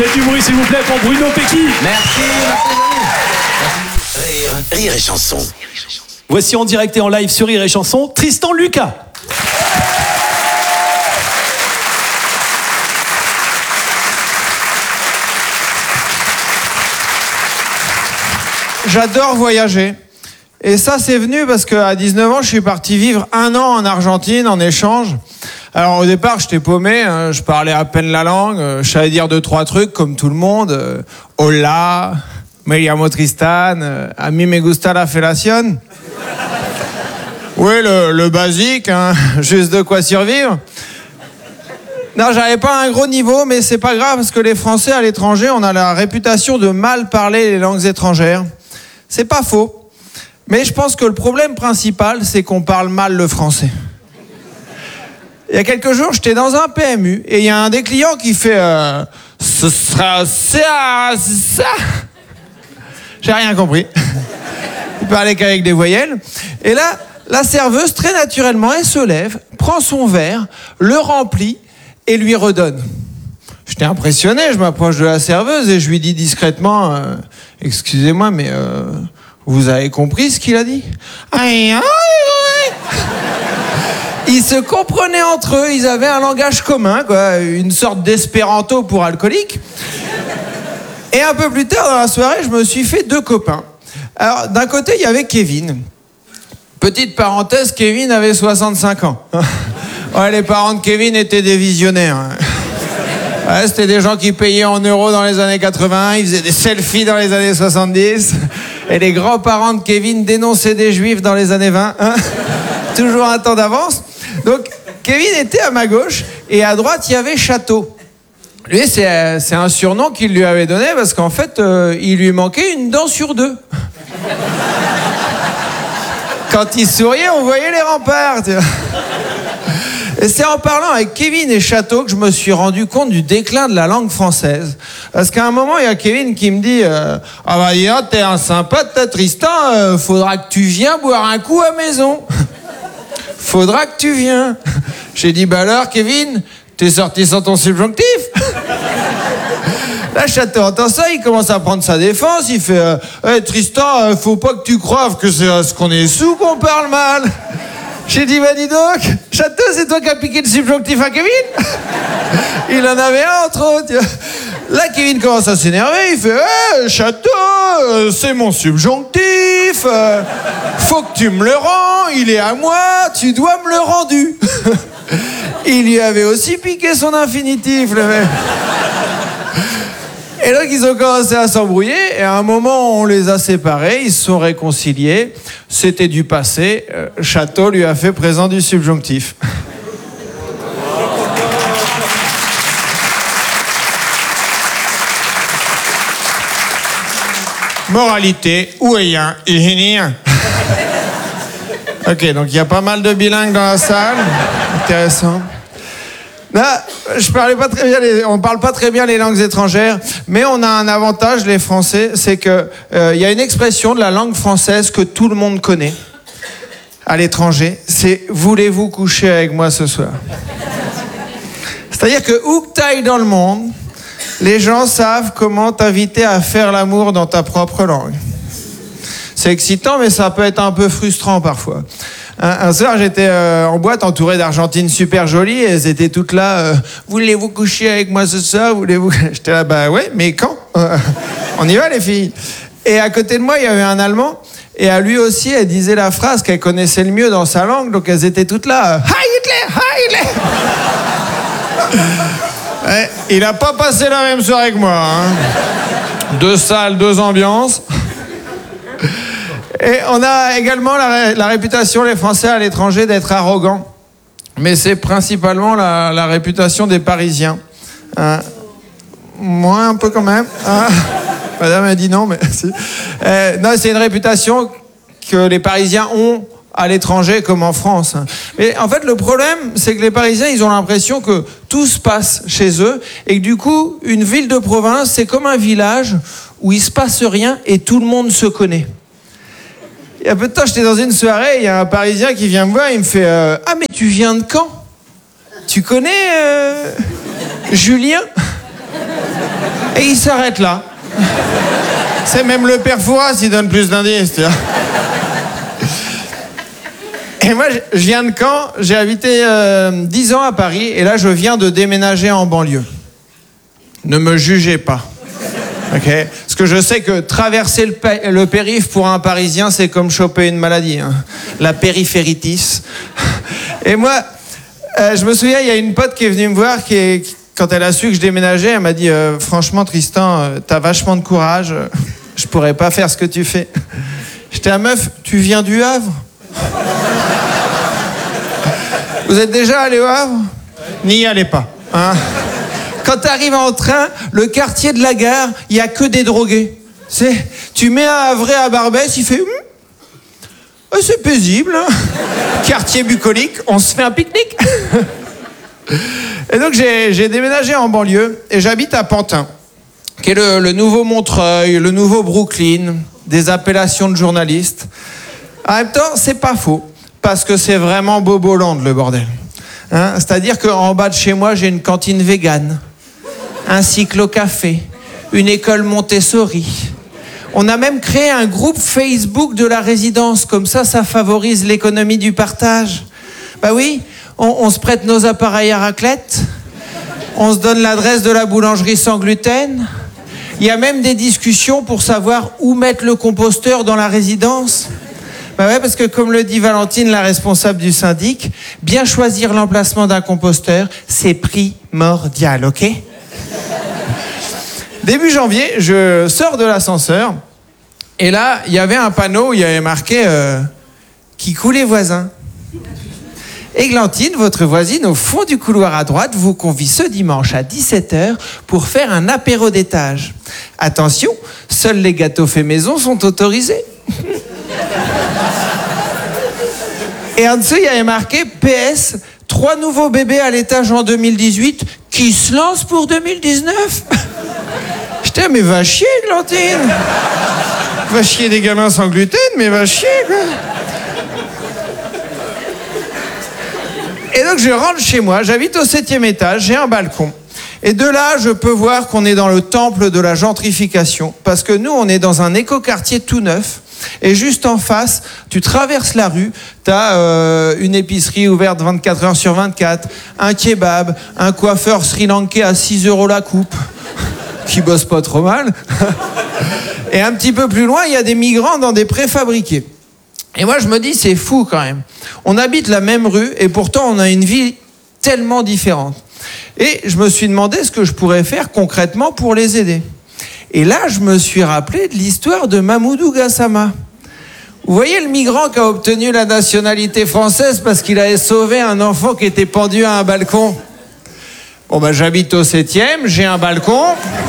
Faites du bruit s'il vous plaît pour Bruno Pecky. Merci. Rire et chanson. Voici en direct et en live sur Rire et chanson, Tristan Lucas. J'adore voyager. Et ça, c'est venu parce qu'à 19 ans, je suis parti vivre 1 an en Argentine en échange. Alors au départ, j'étais paumé, hein, je parlais à peine la langue, je savais dire 2-3 trucs comme tout le monde. Hola, me llamo Tristan, a mí me gusta la fellation. Oui, le basique, hein, juste de quoi survivre. Non, j'avais pas un gros niveau, mais c'est pas grave parce que les Français à l'étranger, on a la réputation de mal parler les langues étrangères. C'est pas faux. Mais je pense que le problème principal, c'est qu'on parle mal le français. Il y a quelques jours, j'étais dans un PMU et il y a un des clients qui fait ce sera ça. J'ai rien compris. Il parlait qu'avec des voyelles. Et là, la serveuse, très naturellement, elle se lève, prend son verre, le remplit et lui redonne. J'étais impressionné, je m'approche de la serveuse et je lui dis discrètement excusez-moi, mais vous avez compris ce qu'il a dit ? Ils se comprenaient entre eux, ils avaient un langage commun, quoi, une sorte d'espéranto pour alcooliques. Et un peu plus tard dans la soirée, je me suis fait 2 copains. Alors, d'un côté, il y avait Kevin. Petite parenthèse, Kevin avait 65 ans. Ouais, les parents de Kevin étaient des visionnaires. Ouais, c'était des gens qui payaient en euros dans les années 80, ils faisaient des selfies dans les années 70. Et les grands-parents de Kevin dénonçaient des juifs dans les années 20. Hein. Toujours un temps d'avance. Donc, Kevin était à ma gauche, et à droite, il y avait Château. Lui, c'est un surnom qu'il lui avait donné, parce qu'en fait, il lui manquait une dent sur 2. Quand il souriait, on voyait les remparts. Tu vois. Et c'est en parlant avec Kevin et Château que je me suis rendu compte du déclin de la langue française. Parce qu'à un moment, il y a Kevin qui me dit ah bah dis donc, t'es un sympa, t'es Tristan, faudra que tu viennes boire un coup à maison. Faudra que tu viennes. J'ai dit bah alors Kevin, t'es sorti sans ton subjonctif. Là, Château entend ça, il commence à prendre sa défense, il fait Tristan, faut pas que tu croives que c'est parce qu'on est sous qu'on parle mal. J'ai dit, bah dis donc, Château, c'est toi qui as piqué le subjonctif à Kevin. Il en avait un entre autres. Là, Kevin commence à s'énerver, il fait Château, c'est mon subjonctif, faut que tu me le rends, il est à moi, tu dois me le rendu. Il lui avait aussi piqué son infinitif, le mec. Et donc, ils ont commencé à s'embrouiller, et à un moment, on les a séparés, ils se sont réconciliés. C'était du passé. Château lui a fait présent du subjonctif. Moralité, ou ayant, Ok, donc il y a pas mal de bilingues dans la salle. Intéressant. Là, on parle pas très bien les langues étrangères, mais on a un avantage, les Français, c'est que y a une expression de la langue française que tout le monde connaît à l'étranger, c'est « Voulez-vous coucher avec moi ce soir ?» C'est-à-dire que où que t'ailles dans le monde, les gens savent comment t'inviter à faire l'amour dans ta propre langue. C'est excitant, mais ça peut être un peu frustrant parfois. Un soir, j'étais en boîte entouré d'Argentines super jolies et elles étaient toutes là. Voulez-vous coucher avec moi ce soir ? Voulez-vous ? J'étais là, bah ouais, mais quand ? On y va les filles. Et à côté de moi, il y avait un Allemand. Et à lui aussi, elle disait la phrase qu'elle connaissait le mieux dans sa langue. Donc elles étaient toutes là. Heil Hitler, Heil Hitler. Ouais, il n'a pas passé la même soirée que moi. Hein. 2 salles, 2 ambiances. Et on a également la réputation, les Français à l'étranger, d'être arrogants. Mais c'est principalement la réputation des Parisiens. Moi, un peu quand même. Madame a dit non, mais si. Non, c'est une réputation que les Parisiens ont à l'étranger comme en France. Mais en fait, le problème, c'est que les Parisiens, ils ont l'impression que tout se passe chez eux et que du coup, une ville de province, c'est comme un village où il se passe rien et tout le monde se connaît. Il y a peu de temps, j'étais dans une soirée, il y a un Parisien qui vient me voir, il me fait ah mais tu viens de quand ? Tu connais Julien ? Et il s'arrête là. C'est même le père Fouras, il donne plus d'indices, tu vois. Et moi, je viens de Caen, j'ai habité 10 ans à Paris, et là, je viens de déménager en banlieue. Ne me jugez pas. Okay. Parce que je sais que traverser le périph' pour un Parisien, c'est comme choper une maladie, hein. La périphéritis. Et moi, je me souviens, il y a une pote qui est venue me voir, quand elle a su que je déménageais, elle m'a dit « Franchement, Tristan, t'as vachement de courage, je pourrais pas faire ce que tu fais. » J'étais à meuf, tu viens du Havre ? Vous êtes déjà allé au Havre ? N'y allez pas, hein. Quand tu arrives en train, le quartier de la gare, il n'y a que des drogués. Tu mets un Havrais à Barbès, il fait c'est paisible, hein. Quartier bucolique, on se fait un pique-nique. Et donc j'ai déménagé en banlieue et j'habite à Pantin, qui est le nouveau Montreuil, le nouveau Brooklyn, des appellations de journalistes. En même temps, c'est pas faux, parce que c'est vraiment Boboland, le bordel. Hein, c'est-à-dire qu'en bas de chez moi, j'ai une cantine végane, un cyclo-café, une école Montessori. On a même créé un groupe Facebook de la résidence, comme ça favorise l'économie du partage. Bah oui, on se prête nos appareils à raclette, on se donne l'adresse de la boulangerie sans gluten. Il y a même des discussions pour savoir où mettre le composteur dans la résidence. Bah ouais, parce que comme le dit Valentine, la responsable du syndic, bien choisir l'emplacement d'un composteur, c'est primordial, ok ? Début janvier, je sors de l'ascenseur, et là, il y avait un panneau où il y avait marqué « Qui coulait voisin ?» Églantine, votre voisine au fond du couloir à droite, vous convie ce dimanche à 17h pour faire un apéro d'étage. Attention, seuls les gâteaux faits maison sont autorisés. Et en dessous, il y avait marqué PS, 3 nouveaux bébés à l'étage en 2018 qui se lancent pour 2019. J'étais, mais va chier, Glantine. Va chier des gamins sans gluten, mais va chier, quoi. Et donc, je rentre chez moi, j'habite au 7e étage, j'ai un balcon. Et de là, je peux voir qu'on est dans le temple de la gentrification, parce que nous, on est dans un écoquartier tout neuf. Et juste en face, tu traverses la rue, t'as une épicerie ouverte 24 heures sur 24, un kebab, un coiffeur sri-lankais à 6 € la coupe, qui bosse pas trop mal. Et un petit peu plus loin, il y a des migrants dans des préfabriqués. Et moi, je me dis, c'est fou quand même. On habite la même rue et pourtant, on a une vie tellement différente. Et je me suis demandé ce que je pourrais faire concrètement pour les aider. Et là, je me suis rappelé de l'histoire de Mamoudou Gassama. Vous voyez le migrant qui a obtenu la nationalité française parce qu'il avait sauvé un enfant qui était pendu à un balcon. Bon, ben, j'habite au 7e, j'ai un balcon.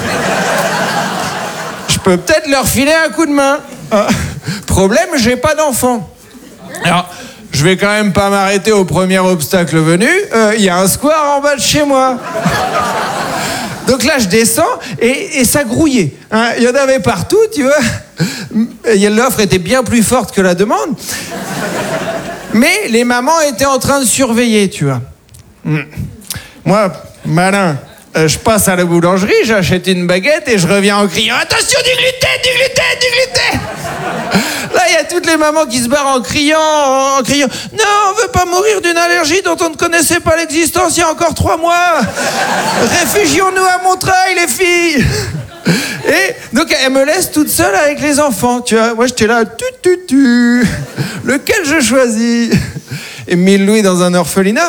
Je peux peut-être leur filer un coup de main. Problème, j'ai pas d'enfant. Alors, je vais quand même pas m'arrêter au premier obstacle venu. Il y a un square en bas de chez moi. Donc là, je descends et ça grouillait. Hein. Il y en avait partout, tu vois. L'offre était bien plus forte que la demande. Mais les mamans étaient en train de surveiller, tu vois. Moi, malin, je passe à la boulangerie, j'achète une baguette et je reviens en criant « Attention, du gluten, du gluten, du gluten !» Là, il y a toutes les mamans qui se barrent en criant « Non, on veut pas mourir d'une allergie dont on ne connaissait pas l'existence il y a encore 3 mois. Réfugions-nous à Montreuil, les filles !» Et donc, elle me laisse toute seule avec les enfants, tu vois. Moi, j'étais là « Lequel je choisis ?» Et 1000 louis dans un orphelinat.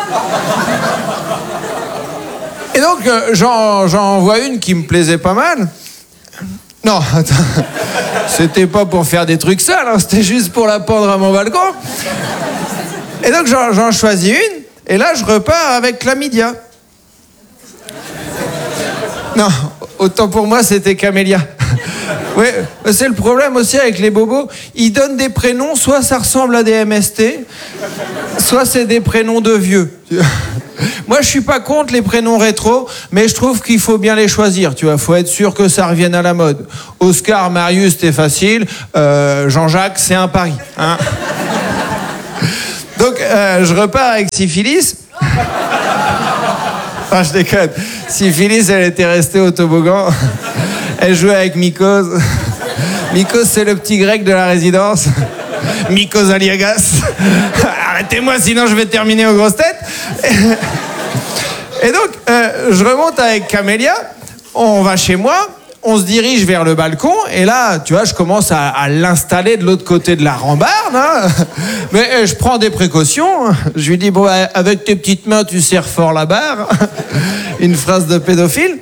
Et donc, j'en vois une qui me plaisait pas mal. Non, attends. C'était pas pour faire des trucs sales, hein, c'était juste pour la pendre à mon balcon. Et donc, j'en choisis une, et là, je repars avec chlamydia. Non, autant pour moi, c'était camélia. Ouais, c'est le problème aussi avec les bobos. Ils donnent des prénoms, soit ça ressemble à des MST, soit c'est des prénoms de vieux. Moi, je suis pas contre les prénoms rétro, mais je trouve qu'il faut bien les choisir, tu vois. Faut être sûr que ça revienne à la mode. Oscar, Marius, c'était facile. Jean-Jacques, c'est un pari. Hein. Donc, je repars avec syphilis. Ah, je déconne. Si Phyllis, elle était restée au toboggan, elle jouait avec Mikos. Mikos, c'est le petit grec de la résidence. Mikos Aliagas. Arrêtez-moi, sinon je vais terminer aux grosses têtes. Et donc, je remonte avec Camélia, on va chez moi, on se dirige vers le balcon, et là, tu vois, je commence à l'installer de l'autre côté de la rambarde, hein. Mais je prends des précautions. Je lui dis, bon, avec tes petites mains, tu serres fort la barre. Une phrase de pédophile.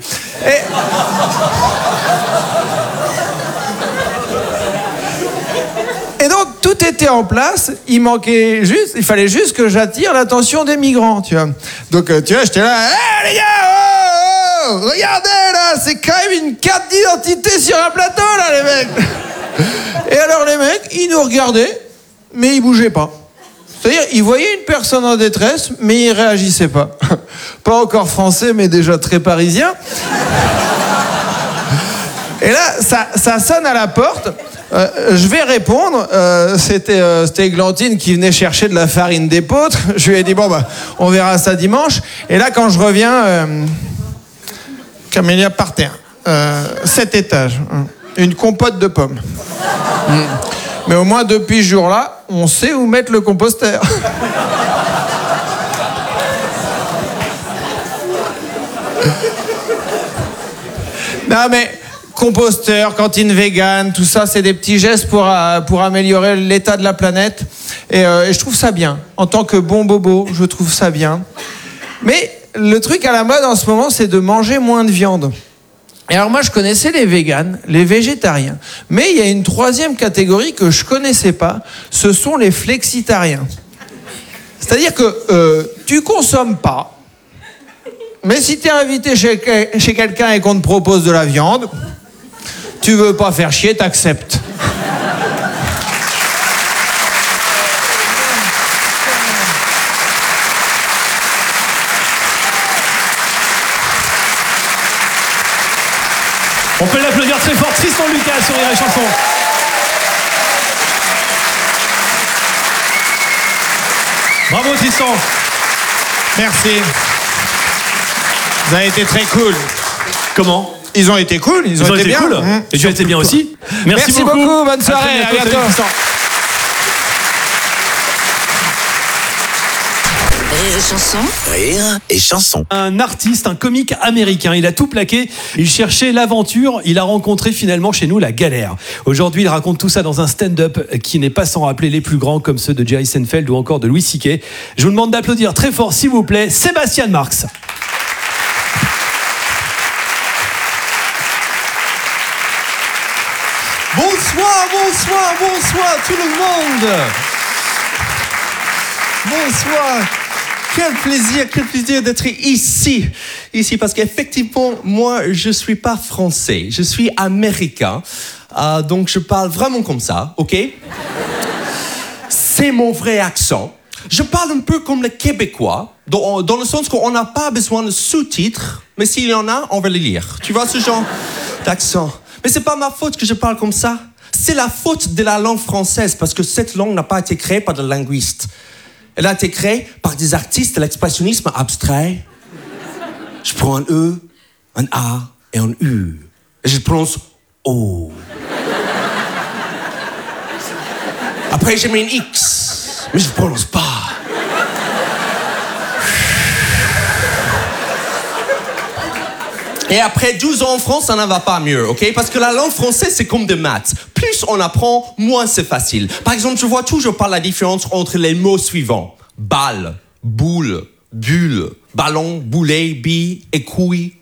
Et donc, tout était en place, il fallait juste que j'attire l'attention des migrants, tu vois. Donc, tu vois, j'étais là, hé les gars, regardez là, c'est quand même une carte d'identité sur un plateau là, les mecs. Et alors les mecs, ils nous regardaient, mais ils bougeaient pas. C'est-à-dire, ils voyaient une personne en détresse, mais ils réagissaient pas. Pas encore français, mais déjà très parisien. Et là, ça sonne à la porte. Je vais répondre. C'était Églantine qui venait chercher de la farine d'épeautre. Je lui ai dit, bon, bah, on verra ça dimanche. Et là, quand je reviens, Camélia par terre. 7 étages. Une compote de pommes. Mais au moins, depuis ce jour-là, on sait où mettre le composteur. Non, mais composteur, cantine végane, tout ça, c'est des petits gestes pour améliorer l'état de la planète. Et je trouve ça bien. En tant que bon bobo, je trouve ça bien. Mais le truc à la mode en ce moment, c'est de manger moins de viande. Et alors moi, je connaissais les véganes, les végétariens. Mais il y a une troisième catégorie que je connaissais pas. Ce sont les flexitariens. C'est-à-dire que tu consommes pas. Mais si tu es invité chez quelqu'un et qu'on te propose de la viande, tu veux pas faire chier, t'acceptes. On peut l'applaudir très fort, Tristan Lucas sur Rire et Chanson. Bravo Tristan. Merci. Vous avez été très cool. Comment ? Ils ont été cool, ils ont été bien. Cool. Et tu as été bien aussi. Merci beaucoup, bonne soirée, à bientôt. Rire et Chanson. Rire et Chanson. Un artiste, un comique américain, il a tout plaqué, il cherchait l'aventure, il a rencontré finalement chez nous la galère. Aujourd'hui, il raconte tout ça dans un stand-up qui n'est pas sans rappeler les plus grands comme ceux de Jerry Seinfeld ou encore de Louis C.K. Je vous demande d'applaudir très fort, s'il vous plaît, Sébastien Marx. Bonsoir tout le monde. Bonsoir. Quel plaisir d'être ici parce qu'effectivement, moi, je suis pas français, je suis américain, donc je parle vraiment comme ça, ok? C'est mon vrai accent. Je parle un peu comme le Québécois, dans le sens qu'on n'a pas besoin de sous-titres, mais s'il y en a, on va les lire. Tu vois ce genre d'accent? Mais c'est pas ma faute que je parle comme ça. C'est la faute de la langue française, parce que cette langue n'a pas été créée par des linguistes. Elle a été créée par des artistes de l'expressionnisme abstrait. Je prends un E, un A et un U. Et je prononce O. Après, j'ai mis un X, mais je ne prononce pas. Et après 12 ans en France, ça n'en va pas mieux, ok? Parce que la langue française, c'est comme des maths. Plus on apprend, moins c'est facile. Par exemple, je vois toujours pas la différence entre les mots suivants. Balle, boule, bulle, ballon, boulet, bille et couille.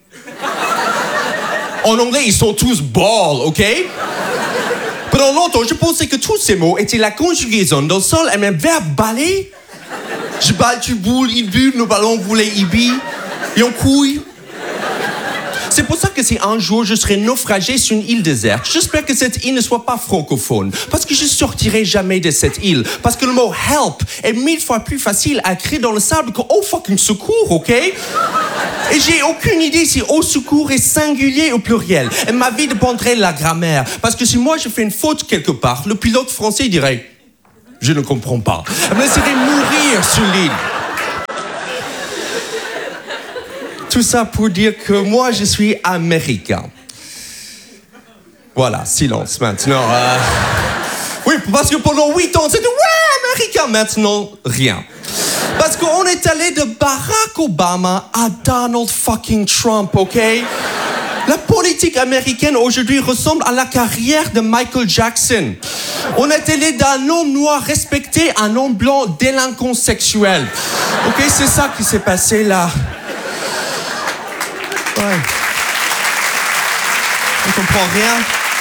En anglais, ils sont tous ball, ok? Pendant longtemps, je pensais que tous ces mots étaient la conjugaison d'un seul et même verbe baller. Je balle, tu boules, il bulle, le ballon, boulet, il bille, et on couille. C'est pour ça que si un jour je serai naufragé sur une île déserte, j'espère que cette île ne soit pas francophone. Parce que je sortirai jamais de cette île. Parce que le mot help est 1000 fois plus facile à écrire dans le sable que oh fucking secours, ok? Et j'ai aucune idée si au secours est singulier ou pluriel. Et ma vie dépendrait de la grammaire. Parce que si moi je fais une faute quelque part, le pilote français dirait je ne comprends pas. Elle me laisserait mourir sur l'île. Tout ça pour dire que moi, je suis américain. Voilà, silence maintenant. Oui, parce que pendant 8 ans, c'était « ouais, américain ». Maintenant, rien. Parce qu'on est allé de Barack Obama à Donald fucking Trump, ok? La politique américaine aujourd'hui ressemble à la carrière de Michael Jackson. On est allé d'un homme noir respecté à un homme blanc délinquant sexuel. Ok, c'est ça qui s'est passé là. Ouais. On comprend rien.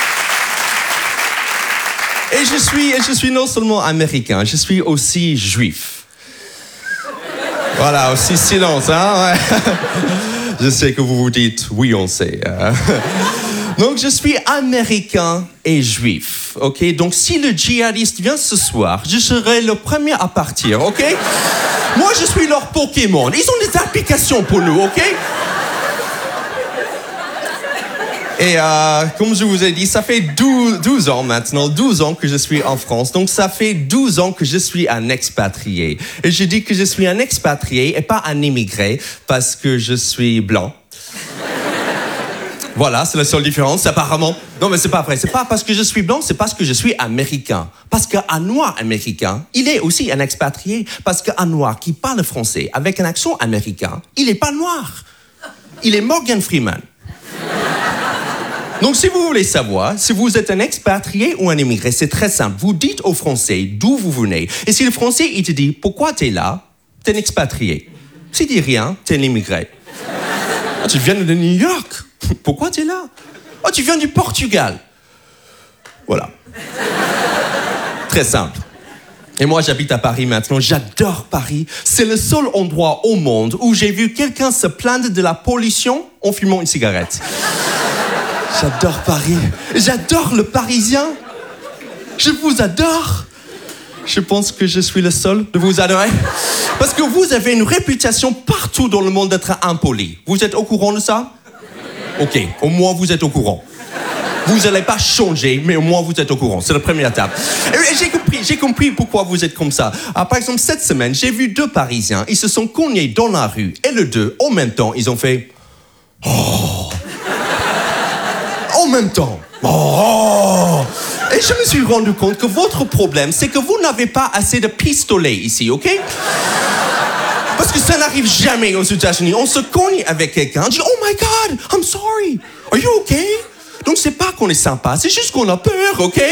Et je suis non seulement américain, je suis aussi juif. Voilà, aussi silence, hein, ouais. Je sais que vous vous dites, oui, on sait. Donc, je suis américain et juif, ok? Donc, si le djihadiste vient ce soir, je serai le premier à partir, ok? Moi, je suis leur Pokémon. Ils ont des applications pour nous, ok? Et comme je vous ai dit, ça fait 12 ans maintenant, 12 ans que je suis en France. Donc ça fait 12 ans que je suis un expatrié. Et je dis que je suis un expatrié et pas un immigré parce que je suis blanc. Voilà, c'est la seule différence, apparemment. Non, mais c'est pas vrai. C'est pas parce que je suis blanc, c'est parce que je suis américain. Parce qu'un noir américain, il est aussi un expatrié. Parce qu'un noir qui parle français avec un accent américain, il n'est pas noir. Il est Morgan Freeman. Donc, si vous voulez savoir si vous êtes un expatrié ou un immigré, c'est très simple. Vous dites au Français d'où vous venez. Et si le Français, il te dit « Pourquoi t'es là ?» T'es un expatrié. S'il dit rien, t'es un immigré. « Tu viens de New York. Pourquoi t'es là ?»« Oh, tu viens du Portugal. » Voilà. Très simple. Et moi, j'habite à Paris maintenant. J'adore Paris. C'est le seul endroit au monde où j'ai vu quelqu'un se plaindre de la pollution en fumant une cigarette. J'adore Paris. J'adore le Parisien. Je vous adore. Je pense que je suis le seul de vous adorer. Parce que vous avez une réputation partout dans le monde d'être impoli. Vous êtes au courant de ça? Ok, au moins vous êtes au courant. Vous n'allez pas changer, mais au moins vous êtes au courant. C'est la première étape. Et j'ai compris pourquoi vous êtes comme ça. Par exemple, cette semaine, j'ai vu 2 Parisiens. Ils se sont cognés dans la rue. Et les 2, en même temps, ils ont fait... Oh. En même temps. Oh. Et je me suis rendu compte que votre problème, c'est que vous n'avez pas assez de pistolets ici, ok? Parce que ça n'arrive jamais aux États-Unis. On se cogne avec quelqu'un, on dit « Oh my God, I'm sorry. Are you okay? » Donc c'est pas qu'on est sympa, c'est juste qu'on a peur, ok?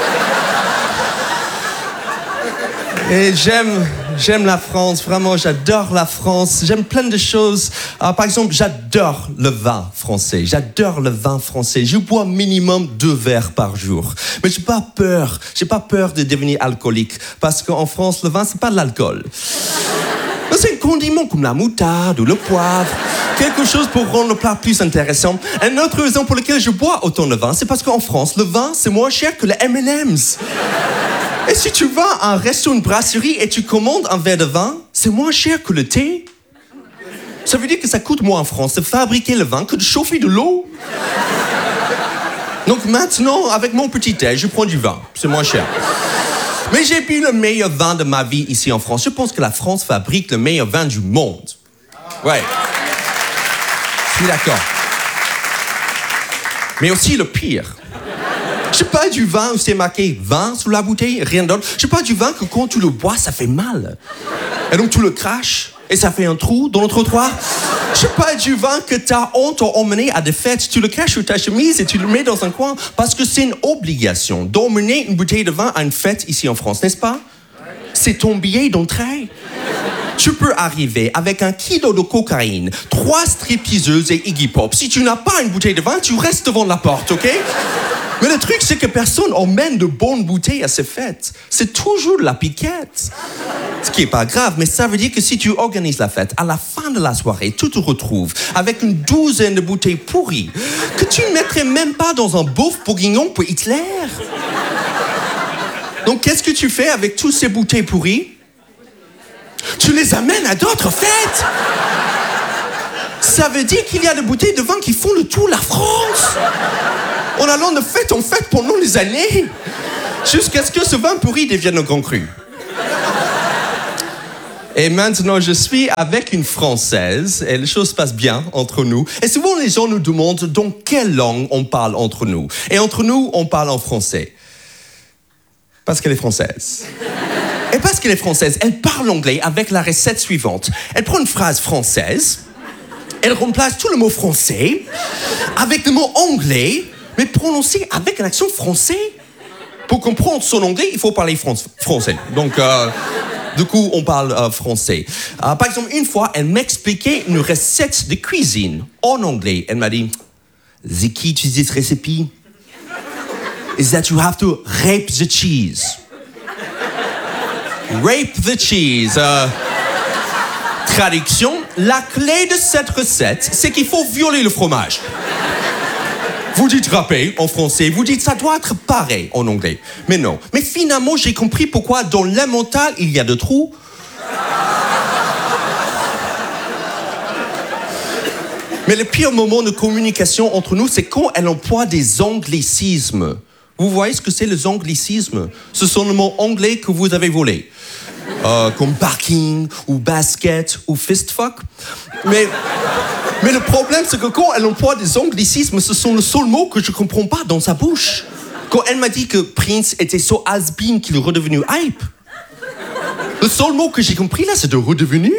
Et j'aime la France, vraiment, j'adore la France. J'aime plein de choses. Par exemple, j'adore le vin français. J'adore le vin français. Je bois minimum 2 verres par jour. Mais j'ai pas peur de devenir alcoolique. Parce qu'en France, le vin, c'est pas de l'alcool. C'est un condiment comme la moutarde ou le poivre. Quelque chose pour rendre le plat plus intéressant. Une autre raison pour laquelle je bois autant de vin, c'est parce qu'en France, le vin, c'est moins cher que les M&M's. Et si tu vas à un resto, une brasserie et tu commandes un verre de vin, c'est moins cher que le thé. Ça veut dire que ça coûte moins en France de fabriquer le vin que de chauffer de l'eau. Donc maintenant, avec mon petit thé, je prends du vin. C'est moins cher. Mais j'ai bu le meilleur vin de ma vie ici en France. Je pense que la France fabrique le meilleur vin du monde. Ouais. Je suis d'accord. Mais aussi le pire. Je pas du vin où c'est marqué vin sous la bouteille, rien d'autre. Je pas du vin que quand tu le bois, ça fait mal. Et donc tu le craches et ça fait un trou dans le trottoir. Je pas du vin que ta honte t'a emmené à des fêtes. Tu le caches sous ta chemise et tu le mets dans un coin parce que c'est une obligation d'emmener une bouteille de vin à une fête ici en France, n'est-ce pas? C'est ton billet d'entrée. Tu peux arriver avec 1 kilo de cocaïne, 3 stripteaseuses et Iggy Pop. Si tu n'as pas une bouteille de vin, tu restes devant la porte, ok? Mais le truc, c'est que personne emmène de bonnes bouteilles à ces fêtes. C'est toujours de la piquette. Ce qui est pas grave, mais ça veut dire que si tu organises la fête, à la fin de la soirée, tu te retrouves avec une 12aine de bouteilles pourries que tu ne mettrais même pas dans un bouffe bourguignon pour Hitler. Donc, qu'est-ce que tu fais avec toutes ces bouteilles pourries? Tu les amènes à d'autres fêtes. Ça veut dire qu'il y a des bouteilles de vin qui font le tour de la France. En allant de fête en fête pendant des années. Jusqu'à ce que ce vin pourri devienne un grand cru. Et maintenant, je suis avec une Française et les choses se passent bien entre nous. Et souvent, les gens nous demandent dans quelle langue on parle entre nous. Et entre nous, on parle en français. Parce qu'elle est française. Et parce qu'elle est française, elle parle anglais avec la recette suivante. Elle prend une phrase française, elle remplace tout le mot français avec le mot anglais, mais prononcé avec un accent français. Pour comprendre son anglais, il faut parler français. Donc, du coup, on parle français. Par exemple, une fois, elle m'expliquait une recette de cuisine en anglais. Elle m'a dit, "The key to this recipe is that you have to rape the cheese." Rape the cheese. Traduction, la clé de cette recette, c'est qu'il faut violer le fromage. Vous dites râper en français, vous dites ça doit être pareil en anglais. Mais non. Mais finalement, j'ai compris pourquoi dans l'emmental, il y a 2 trous. Mais le pire moment de communication entre nous, c'est quand elle emploie des anglicismes. Vous voyez ce que c'est les anglicismes? Ce sont les mots anglais que vous avez volés. Comme parking, ou basket, ou fistfuck. Mais le problème, c'est que quand elle emploie des anglicismes, ce sont les seuls mots que je ne comprends pas dans sa bouche. Quand elle m'a dit que Prince était so has-been qu'il est redevenu hype. Le seul mot que j'ai compris là, c'est de redevenu.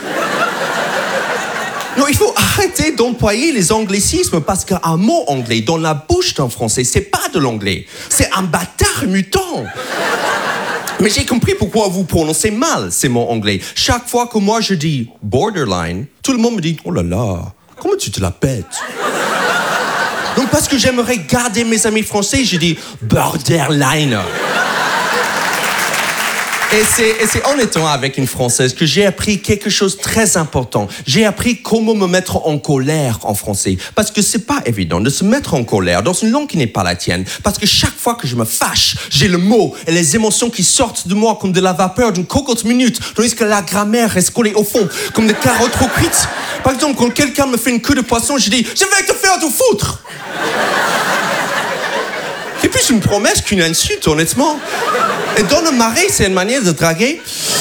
Non, il faut arrêter d'employer les anglicismes parce qu'un mot anglais dans la bouche d'un Français, c'est pas de l'anglais. C'est un bâtard mutant. Mais j'ai compris pourquoi vous prononcez mal ces mots anglais. Chaque fois que moi je dis borderline, tout le monde me dit, "Oh là là, comment tu te la pètes?" Donc parce que j'aimerais garder mes amis français, je dis borderline. Et c'est en étant avec une Française que j'ai appris quelque chose de très important. J'ai appris comment me mettre en colère en français. Parce que c'est pas évident de se mettre en colère dans une langue qui n'est pas la tienne. Parce que chaque fois que je me fâche, j'ai le mot et les émotions qui sortent de moi comme de la vapeur d'une cocotte minute, tandis que la grammaire reste collée au fond, comme des carottes trop cuites. Par exemple, quand quelqu'un me fait une queue de poisson, je dis « Je vais te faire tout foutre !» C'est plus une promesse qu'une insulte, honnêtement. Et dans le marais, c'est une manière de draguer.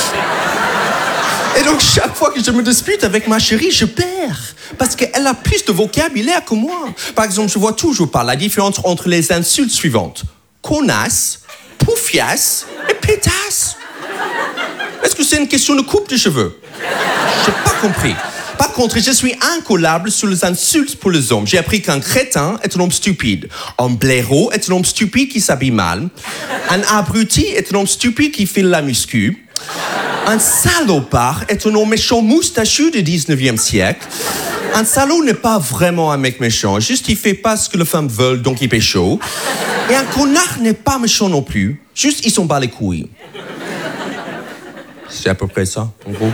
Et donc, chaque fois que je me dispute avec ma chérie, je perds. Parce qu'elle a plus de vocabulaire que moi. Par exemple, je vois toujours pas la différence entre les insultes suivantes. Connasse, poufiasse et pétasse. Est-ce que c'est une question de coupe de cheveux? J'ai pas compris. Par contre, je suis incollable sur les insultes pour les hommes. J'ai appris qu'un crétin est un homme stupide. Un blaireau est un homme stupide qui s'habille mal. Un abruti est un homme stupide qui file la muscu. Un salopard est un homme méchant moustachu du 19e siècle. Un salaud n'est pas vraiment un mec méchant, juste il fait pas ce que les femmes veulent, donc il pécho. Et un connard n'est pas méchant non plus, juste il s'en bat les couilles. C'est à peu près ça, en gros.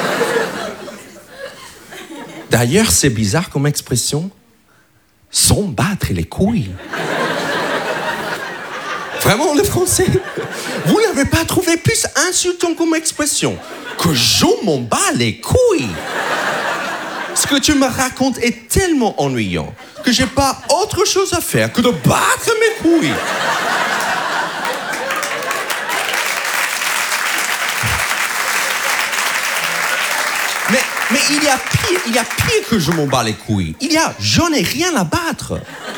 D'ailleurs, c'est bizarre comme expression. S'en battre les couilles. Vraiment, le français, vous n'avez pas trouvé plus insultant comme expression que je m'en bats les couilles. Ce que tu me racontes est tellement ennuyant que j'ai pas autre chose à faire que de battre mes couilles. Mais il y a pire que je m'en bats les couilles. J'en ai rien à battre.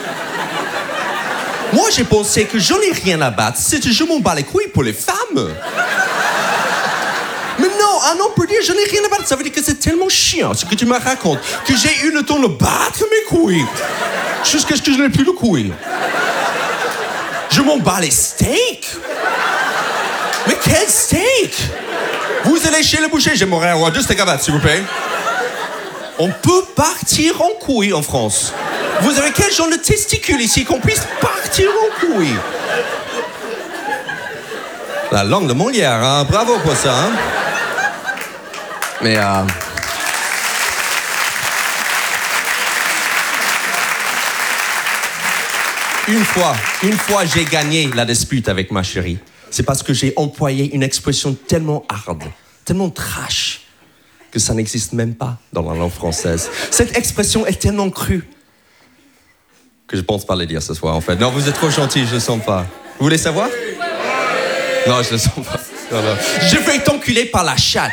Moi, j'ai pensé que j'en ai rien à battre, c'était je m'en bats les couilles pour les femmes. Mais non, un homme peut dire je n'ai rien à battre, ça veut dire que c'est tellement chiant ce que tu me racontes que j'ai eu le temps de battre mes couilles jusqu'à ce que je n'ai plus de couilles. Je m'en bats les steaks. Mais quel steak? Vous allez chez le boucher, j'aimerais avoir 2 steaks à battre, s'il vous plaît. On peut partir en couille en France. Vous avez quel genre de testicules ici qu'on puisse partir en couille? La langue de Molière, hein? Bravo pour ça. Hein? Mais une fois j'ai gagné la dispute avec ma chérie. C'est parce que j'ai employé une expression tellement hard, tellement trash, que ça n'existe même pas dans la langue française. Cette expression est tellement crue que je pense pas le dire ce soir, en fait. Non, vous êtes trop gentil, je le sens pas. Vous voulez savoir? Non, je le sens pas. Je vais t'enculer par la chatte.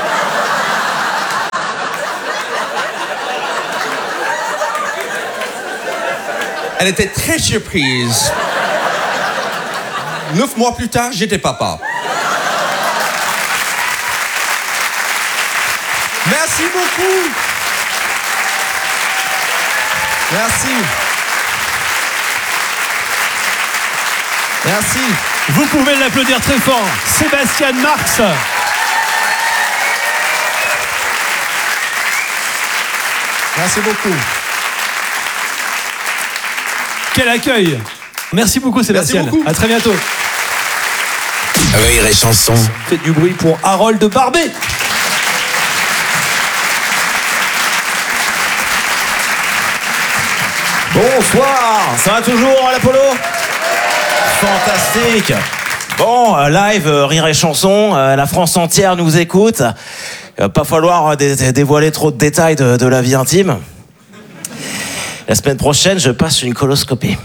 Elle était très surprise. 9 mois plus tard, j'étais papa. Merci beaucoup. Merci. Merci. Vous pouvez l'applaudir très fort. Sébastien Marx. Merci beaucoup. Quel accueil. Merci beaucoup Sébastien. Merci beaucoup. À très bientôt. Rire et chanson. Faites du bruit pour Harold Barbet. Bonsoir, ça va toujours l'Apollo? Fantastique. Bon, live, rire et chanson, la France entière nous écoute. Il va pas falloir dévoiler trop de détails de la vie intime. La semaine prochaine, je passe une coloscopie.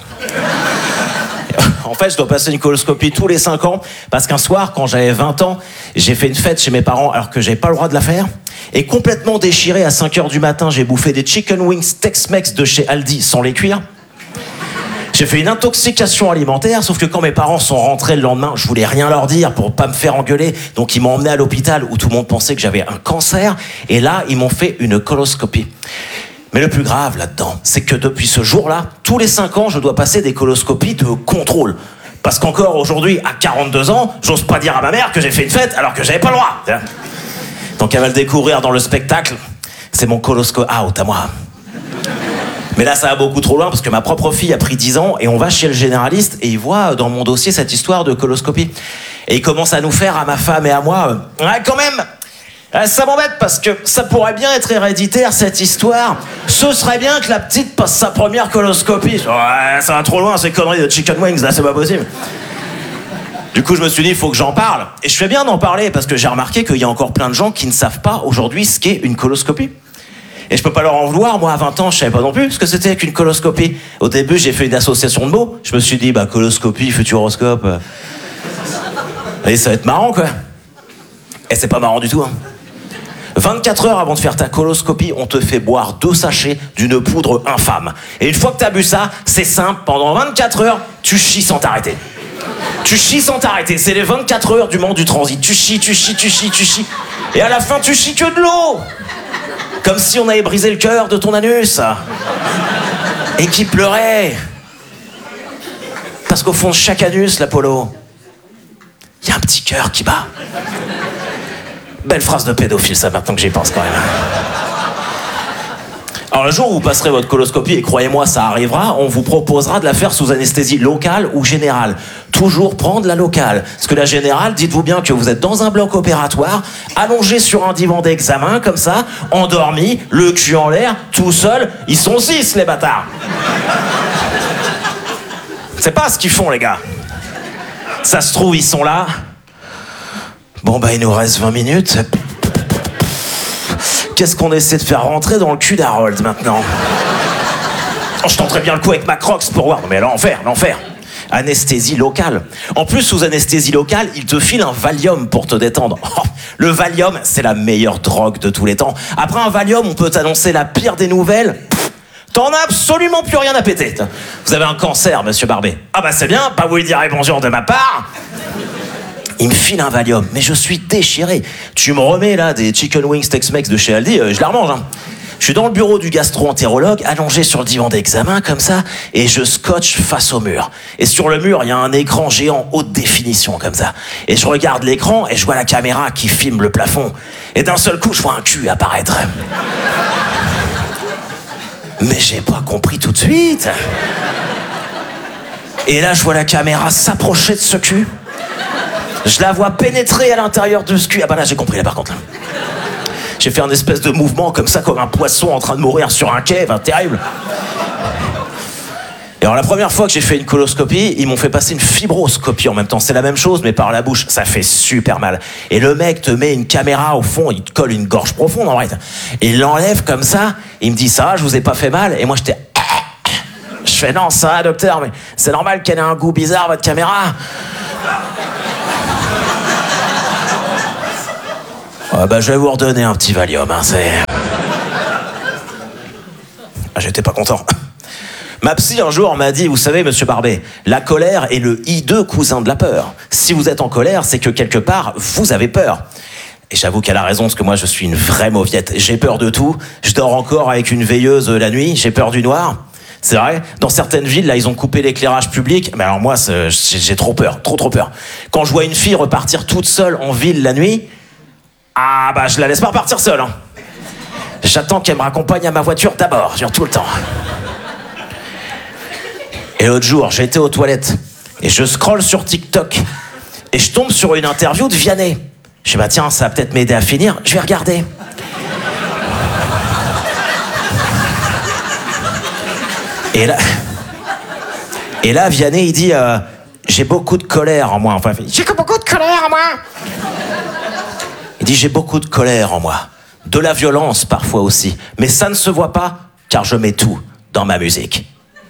En fait, je dois passer une coloscopie tous les 5 ans parce qu'un soir, quand j'avais 20 ans, j'ai fait une fête chez mes parents alors que j'avais pas le droit de la faire. Et complètement déchiré, à 5h du matin, j'ai bouffé des chicken wings Tex-Mex de chez Aldi sans les cuire. J'ai fait une intoxication alimentaire, sauf que quand mes parents sont rentrés le lendemain, je voulais rien leur dire pour pas me faire engueuler. Donc ils m'ont emmené à l'hôpital où tout le monde pensait que j'avais un cancer. Et là, ils m'ont fait une coloscopie. Mais le plus grave là-dedans, c'est que depuis ce jour-là, tous les 5 ans, je dois passer des coloscopies de contrôle. Parce qu'encore aujourd'hui, à 42 ans, j'ose pas dire à ma mère que j'ai fait une fête alors que j'avais pas le droit. Donc elle va le découvrir dans le spectacle. C'est mon coloscope out à moi. Mais là, ça va beaucoup trop loin parce que ma propre fille a pris 10 ans et on va chez le généraliste et il voit dans mon dossier cette histoire de coloscopie. Et il commence à nous faire, à ma femme et à moi, ouais, quand même, ça m'embête parce que ça pourrait bien être héréditaire cette histoire. Ce serait bien que la petite passe sa première coloscopie. Ouais, ça va trop loin ces conneries de chicken wings là, c'est pas possible. Du coup, je me suis dit, il faut que j'en parle. Et je fais bien d'en parler parce que j'ai remarqué qu'il y a encore plein de gens qui ne savent pas aujourd'hui ce qu'est une coloscopie. Et je peux pas leur en vouloir, moi à 20 ans, je savais pas non plus ce que c'était qu'une coloscopie. Au début, j'ai fait une association de mots. Je me suis dit, coloscopie, futuroscope. Et ça va être marrant, quoi. Et c'est pas marrant du tout, hein. 24 heures avant de faire ta coloscopie, on te fait boire 2 sachets d'une poudre infâme. Et une fois que t'as bu ça, c'est simple, pendant 24 heures, tu chies sans t'arrêter. Tu chies sans t'arrêter, c'est les 24 heures du moment du transit. Tu chies. Et à la fin, tu chies que de l'eau. Comme si on avait brisé le cœur de ton anus. Et qui pleurait. Parce qu'au fond de chaque anus, l'Apollo, il y a un petit cœur qui bat. Belle phrase de pédophile, ça, maintenant que j'y pense quand même. Alors le jour où vous passerez votre coloscopie, et croyez-moi, ça arrivera, on vous proposera de la faire sous anesthésie locale ou générale. Toujours prendre la locale. Parce que la générale, dites-vous bien que vous êtes dans un bloc opératoire, allongé sur un divan d'examen, comme ça, endormi, le cul en l'air, tout seul. Ils sont 6, les bâtards. C'est pas ce qu'ils font, les gars. Ça se trouve, ils sont là. Bon, il nous reste 20 minutes. Qu'est-ce qu'on essaie de faire rentrer dans le cul d'Harold maintenant? Oh, je tenterais bien le coup avec ma Crocs pour voir. Non mais l'enfer. Anesthésie locale. En plus, sous anesthésie locale, il te file un Valium pour te détendre. Oh, le Valium, c'est la meilleure drogue de tous les temps. Après un Valium, on peut t'annoncer la pire des nouvelles. T'en as absolument plus rien à péter. Vous avez un cancer, monsieur Barbet. Ah c'est bien, pas vous lui direz bonjour de ma part. Il me file un Valium, mais je suis déchiré. Tu me remets là des chicken wings Tex-Mex de chez Aldi, je la remange. Hein. Je suis dans le bureau du gastro-entérologue, allongé sur le divan d'examen comme ça, et je scotche face au mur. Et sur le mur, il y a un écran géant haute définition comme ça. Et je regarde l'écran et je vois la caméra qui filme le plafond. Et d'un seul coup, je vois un cul apparaître. Mais j'ai pas compris tout de suite. Et là, je vois la caméra s'approcher de ce cul. Je la vois pénétrer à l'intérieur de ce cul. Là, j'ai compris, là, par contre. Là. J'ai fait un espèce de mouvement comme ça, comme un poisson en train de mourir sur un quai. Terrible. Et alors, la première fois que j'ai fait une coloscopie, ils m'ont fait passer une fibroscopie en même temps. C'est la même chose, mais par la bouche. Ça fait super mal. Et le mec te met une caméra au fond, il te colle une gorge profonde, en vrai. Et il l'enlève comme ça. Il me dit, ça va, je vous ai pas fait mal. Et moi, j'étais... Je fais, non, ça va, docteur, mais c'est normal qu'elle ait un goût bizarre, votre caméra. Je vais vous redonner un petit Valium, hein, c'est... J'étais pas content. Ma psy un jour m'a dit, vous savez monsieur Barbet, la colère est le hideux cousin de la peur. Si vous êtes en colère, c'est que quelque part, vous avez peur. Et j'avoue qu'elle a raison, parce que moi je suis une vraie mauviette. J'ai peur de tout, je dors encore avec une veilleuse la nuit, j'ai peur du noir. C'est vrai, dans certaines villes, là, ils ont coupé l'éclairage public, mais alors moi, j'ai trop peur, trop peur. Quand je vois une fille repartir toute seule en ville la nuit, je la laisse pas repartir seule, hein. J'attends qu'elle me raccompagne à ma voiture d'abord, genre tout le temps. Et l'autre jour, j'ai été aux toilettes et je scrolle sur TikTok et je tombe sur une interview de Vianney. Je dis tiens, ça va peut-être m'aider à finir, je vais regarder. Et là Vianney il dit j'ai beaucoup de colère en moi. Enfin, j'ai beaucoup de colère en moi. Il dit j'ai beaucoup de colère en moi. De la violence parfois aussi. Mais ça ne se voit pas car je mets tout dans ma musique.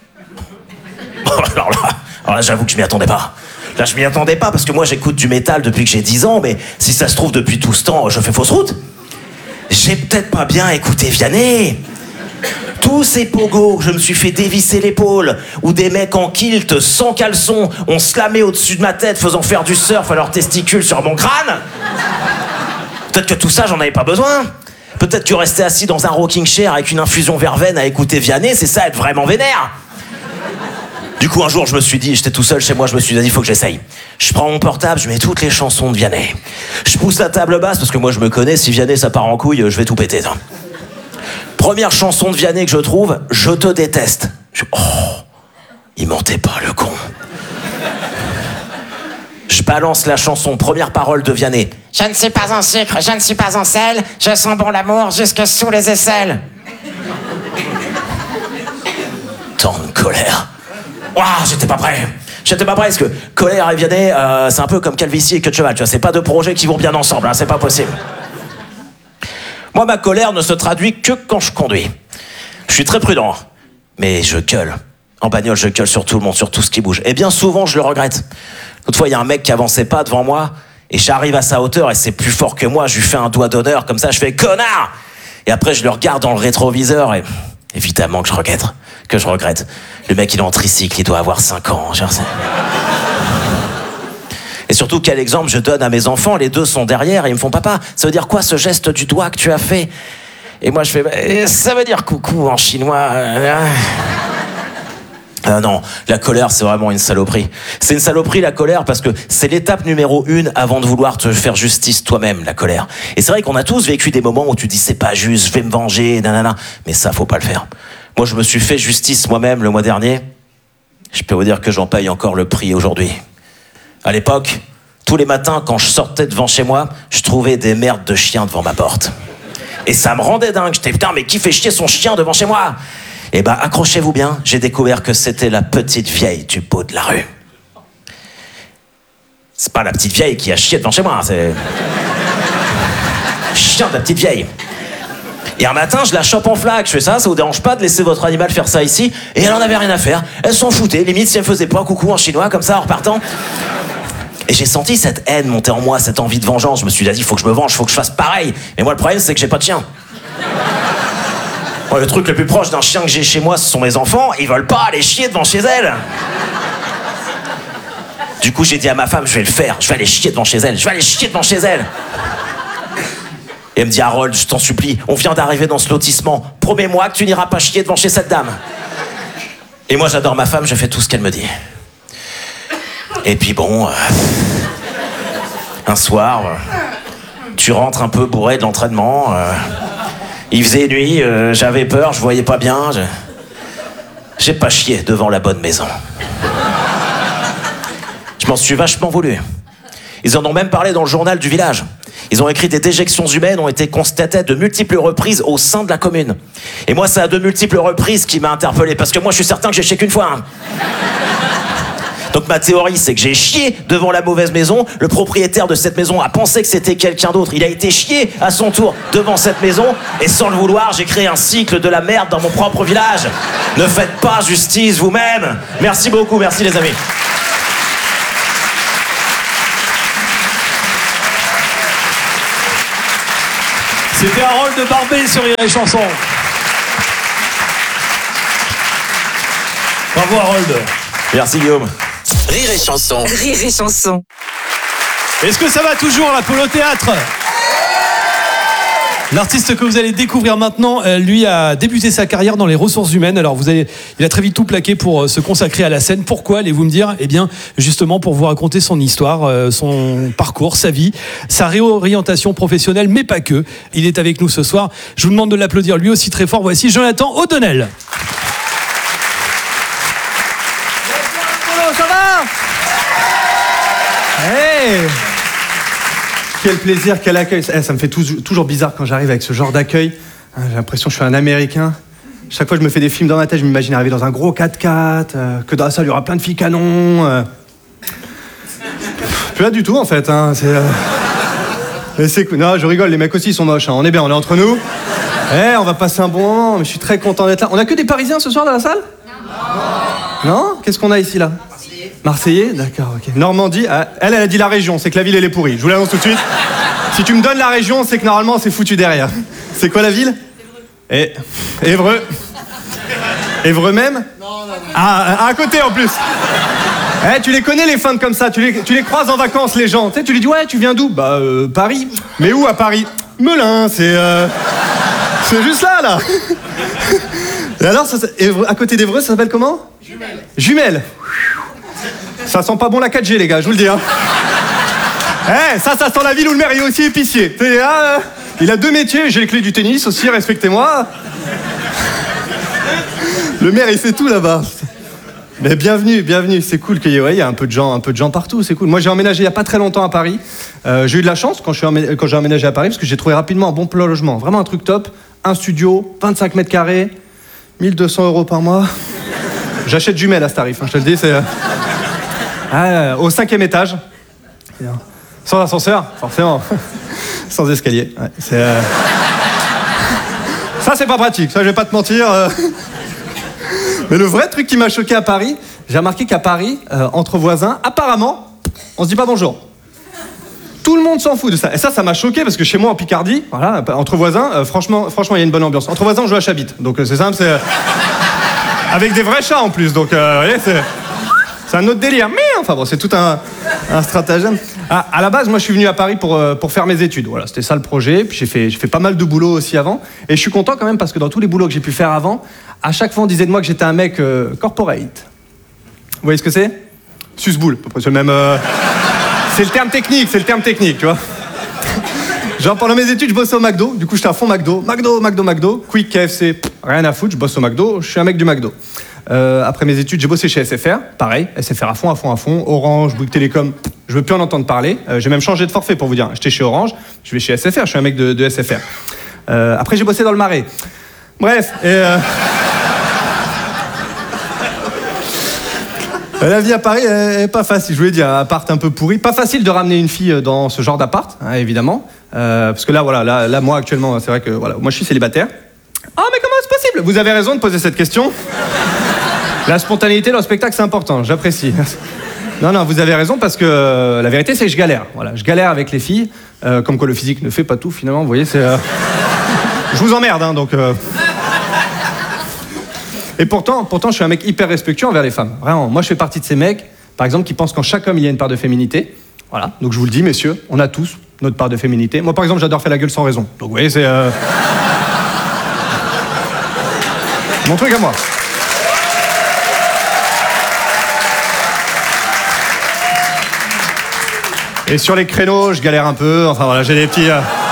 Alors là, j'avoue que je m'y attendais pas. Là, je m'y attendais pas parce que moi, j'écoute du métal depuis que j'ai 10 ans, mais si ça se trouve, depuis tout ce temps, je fais fausse route. J'ai peut-être pas bien écouté Vianney. Tous ces pogos que je me suis fait dévisser l'épaule, ou des mecs en kilt, sans caleçon, ont slamé au-dessus de ma tête, faisant faire du surf à leurs testicules sur mon crâne. Peut-être que tout ça, j'en avais pas besoin. Peut-être que rester assis dans un rocking chair avec une infusion verveine à écouter Vianney, c'est ça, être vraiment vénère. Du coup, un jour, je me suis dit, j'étais tout seul chez moi, je me suis dit, il faut que j'essaye. Je prends mon portable, je mets toutes les chansons de Vianney. Je pousse la table basse, parce que moi, je me connais, si Vianney, ça part en couille, je vais tout péter. Première chanson de Vianney que je trouve, Je te déteste. Il mentait pas, le con. Je balance la chanson, première parole de Vianney. Je ne suis pas en sucre, je ne suis pas en sel, je sens bon l'amour jusque sous les aisselles. Tant de colère. J'étais pas prêt parce que colère et Vianney, c'est un peu comme calvitie et queue de cheval, tu vois, c'est pas deux projets qui vont bien ensemble, hein, c'est pas possible. Moi, ma colère ne se traduit que quand je conduis. Je suis très prudent, mais je gueule. En bagnole, je gueule sur tout le monde, sur tout ce qui bouge. Et bien souvent, je le regrette. L'autre fois, il y a un mec qui avançait pas devant moi, et j'arrive à sa hauteur, et c'est plus fort que moi, je lui fais un doigt d'honneur, comme ça, je fais « Connard !» Et après, je le regarde dans le rétroviseur, et évidemment que je regrette. Le mec, il est en tricycle, il doit avoir 5 ans. Et surtout, quel exemple je donne à mes enfants, les deux sont derrière, et ils me font « Papa, ça veut dire quoi ce geste du doigt que tu as fait ?» Et moi, je fais « Ça veut dire coucou en chinois. » Non, la colère, c'est vraiment une saloperie. C'est une saloperie, la colère, parce que c'est l'étape numéro 1 avant de vouloir te faire justice toi-même, la colère. Et c'est vrai qu'on a tous vécu des moments où tu dis c'est pas juste, je vais me venger, nanana. Mais ça, faut pas le faire. Moi, je me suis fait justice moi-même le mois dernier. Je peux vous dire que j'en paye encore le prix aujourd'hui. À l'époque, tous les matins, quand je sortais devant chez moi, je trouvais des merdes de chiens devant ma porte. Et ça me rendait dingue. J'étais putain, mais qui fait chier son chien devant chez moi ? Eh ben, accrochez-vous bien, j'ai découvert que c'était la petite vieille du bout de la rue. C'est pas la petite vieille qui a chié devant chez moi, c'est... Chien de la petite vieille. Et un matin, je la chope en flaque, je fais ça vous dérange pas de laisser votre animal faire ça ici ? Et elle en avait rien à faire, elle s'en foutait, limite si elle faisait pas coucou en chinois, comme ça, en repartant. Et j'ai senti cette haine monter en moi, cette envie de vengeance. Je me suis dit, il faut que je me venge, il faut que je fasse pareil. Mais moi, le problème, c'est que j'ai pas de chien. Le truc le plus proche d'un chien que j'ai chez moi, ce sont mes enfants. Ils veulent pas aller chier devant chez elles. Du coup, j'ai dit à ma femme, je vais le faire. Je vais aller chier devant chez elle. Et elle me dit, Harold, je t'en supplie, on vient d'arriver dans ce lotissement. Promets-moi que tu n'iras pas chier devant chez cette dame. Et moi, j'adore ma femme, je fais tout ce qu'elle me dit. Et puis bon, un soir, tu rentres un peu bourré de l'entraînement. Il faisait nuit, j'avais peur, je voyais pas bien. J'ai pas chié devant la bonne maison. Je m'en suis vachement voulu. Ils en ont même parlé dans le journal du village. Ils ont écrit des déjections humaines ont été constatées de multiples reprises au sein de la commune. Et moi, c'est à de multiples reprises qui m'a interpellé, parce que moi, je suis certain que j'ai chié qu'une fois. Hein. Donc ma théorie, c'est que j'ai chié devant la mauvaise maison. Le propriétaire de cette maison a pensé que c'était quelqu'un d'autre. Il a été chié à son tour devant cette maison. Et sans le vouloir, j'ai créé un cycle de la merde dans mon propre village. Ne faites pas justice vous-même. Merci beaucoup, merci les amis. C'était Harold de Barbet sur Rire et Chanson. Bravo Harold. Merci Guillaume. Rire et Chanson. Rire et chanson. Est-ce que ça va toujours, l'Apollo Théâtre ? L'artiste que vous allez découvrir maintenant, lui a débuté sa carrière dans les ressources humaines. Alors il a très vite tout plaqué pour se consacrer à la scène. Pourquoi, allez-vous me dire ? Eh bien, justement pour vous raconter son histoire, son parcours, sa vie, sa réorientation professionnelle, mais pas que. Il est avec nous ce soir. Je vous demande de l'applaudir lui aussi très fort. Voici Jonathan O'Donnell. Ça va ? Hey ! Quel plaisir, quel accueil. Ça me fait toujours bizarre quand j'arrive avec ce genre d'accueil. J'ai l'impression que je suis un Américain. Chaque fois que je me fais des films dans ma tête, je m'imagine arriver dans un gros 4x4, que dans la salle, il y aura plein de filles canons. Plus là du tout, en fait. Hein. Mais c'est cool. Non, je rigole, les mecs aussi, ils sont moches. Hein. On est bien, on est entre nous. On va passer un bon moment, mais je suis très content d'être là. On a que des Parisiens ce soir dans la salle ? Non ? Qu'est-ce qu'on a ici, là ? Marseillais ? D'accord, ok. Normandie, elle a dit la région, c'est que la ville, elle est pourrie. Je vous l'annonce tout de suite. Si tu me donnes la région, c'est que normalement, c'est foutu derrière. C'est quoi la ville ? Évreux. Évreux même ? Non. Ah, à côté en plus. Tu les connais, les fans comme ça, tu les croises en vacances, les gens. Tu lui dis, ouais, tu viens d'où ? Paris. Mais où à Paris ? Melun, c'est juste là. Et alors, à côté d'Évreux, ça s'appelle comment ? Jumelles. Ça sent pas bon la 4G, les gars, je vous le dis. Hein. Ça sent la ville où le maire est aussi épicier. Il a 2 métiers, j'ai les clés du tennis aussi, respectez-moi. Le maire, il fait tout là-bas. Mais bienvenue, c'est cool qu'il y ait un peu de gens partout, c'est cool. Moi, j'ai emménagé il y a pas très longtemps à Paris. J'ai eu de la chance quand j'ai emménagé à Paris, parce que j'ai trouvé rapidement un bon logement. Vraiment un truc top. Un studio, 25 mètres carrés, 1 200 € par mois. J'achète jumelles à ce tarif, hein, je te le dis, c'est... au 5e étage. Sans ascenseur, forcément. Sans escalier. Ouais, Ça, c'est pas pratique, ça, je vais pas te mentir. Mais le vrai truc qui m'a choqué à Paris, j'ai remarqué qu'à Paris, entre voisins, apparemment, on se dit pas bonjour. Tout le monde s'en fout de ça. Et ça m'a choqué parce que chez moi en Picardie, voilà, entre voisins, franchement, il y a une bonne ambiance. Entre voisins, on joue à Chabit. Donc c'est simple, c'est... Avec des vrais chats en plus, donc vous voyez, c'est un autre délire. Mais enfin bon, c'est tout un stratagème. À la base, moi je suis venu à Paris pour faire mes études. Voilà, c'était ça le projet. Puis j'ai fait pas mal de boulot aussi avant. Et je suis content quand même parce que dans tous les boulots que j'ai pu faire avant, à chaque fois on disait de moi que j'étais un mec corporate. Vous voyez ce que c'est ? Susboule, à peu près, c'est le même... C'est le terme technique, tu vois. Genre pendant mes études, je bossais au McDo. Du coup, j'étais à fond McDo. Quick, KFC, rien à foutre. Je bosse au McDo. Je suis un mec du McDo. Après mes études, j'ai bossé chez SFR. Pareil, SFR à fond. Orange, Bouygues Télécom. Je veux plus en entendre parler. J'ai même changé de forfait pour vous dire. J'étais chez Orange. Je vais chez SFR. Je suis un mec de SFR. Après, j'ai bossé dans le Marais. Bref. La vie à Paris est pas facile, je voulais dire, appart un peu pourri. Pas facile de ramener une fille dans ce genre d'appart, hein, évidemment. Parce que là, voilà, là, moi, actuellement, c'est vrai que, voilà, moi, je suis célibataire. Ah, mais comment c'est possible ? Vous avez raison de poser cette question. La spontanéité dans le spectacle, c'est important, j'apprécie. Non, vous avez raison, parce que la vérité, c'est que je galère. Voilà, je galère avec les filles. Comme quoi, le physique ne fait pas tout, finalement, vous voyez, c'est... Je vous emmerde, hein, donc... Et pourtant, je suis un mec hyper respectueux envers les femmes. Vraiment, moi, je fais partie de ces mecs, par exemple, qui pensent qu'en chaque homme, il y a une part de féminité. Voilà, donc je vous le dis, messieurs, on a tous notre part de féminité. Moi, par exemple, j'adore faire la gueule sans raison. Donc, vous voyez, c'est... mon truc à moi. Et sur les créneaux, je galère un peu. Enfin, voilà, j'ai des petits...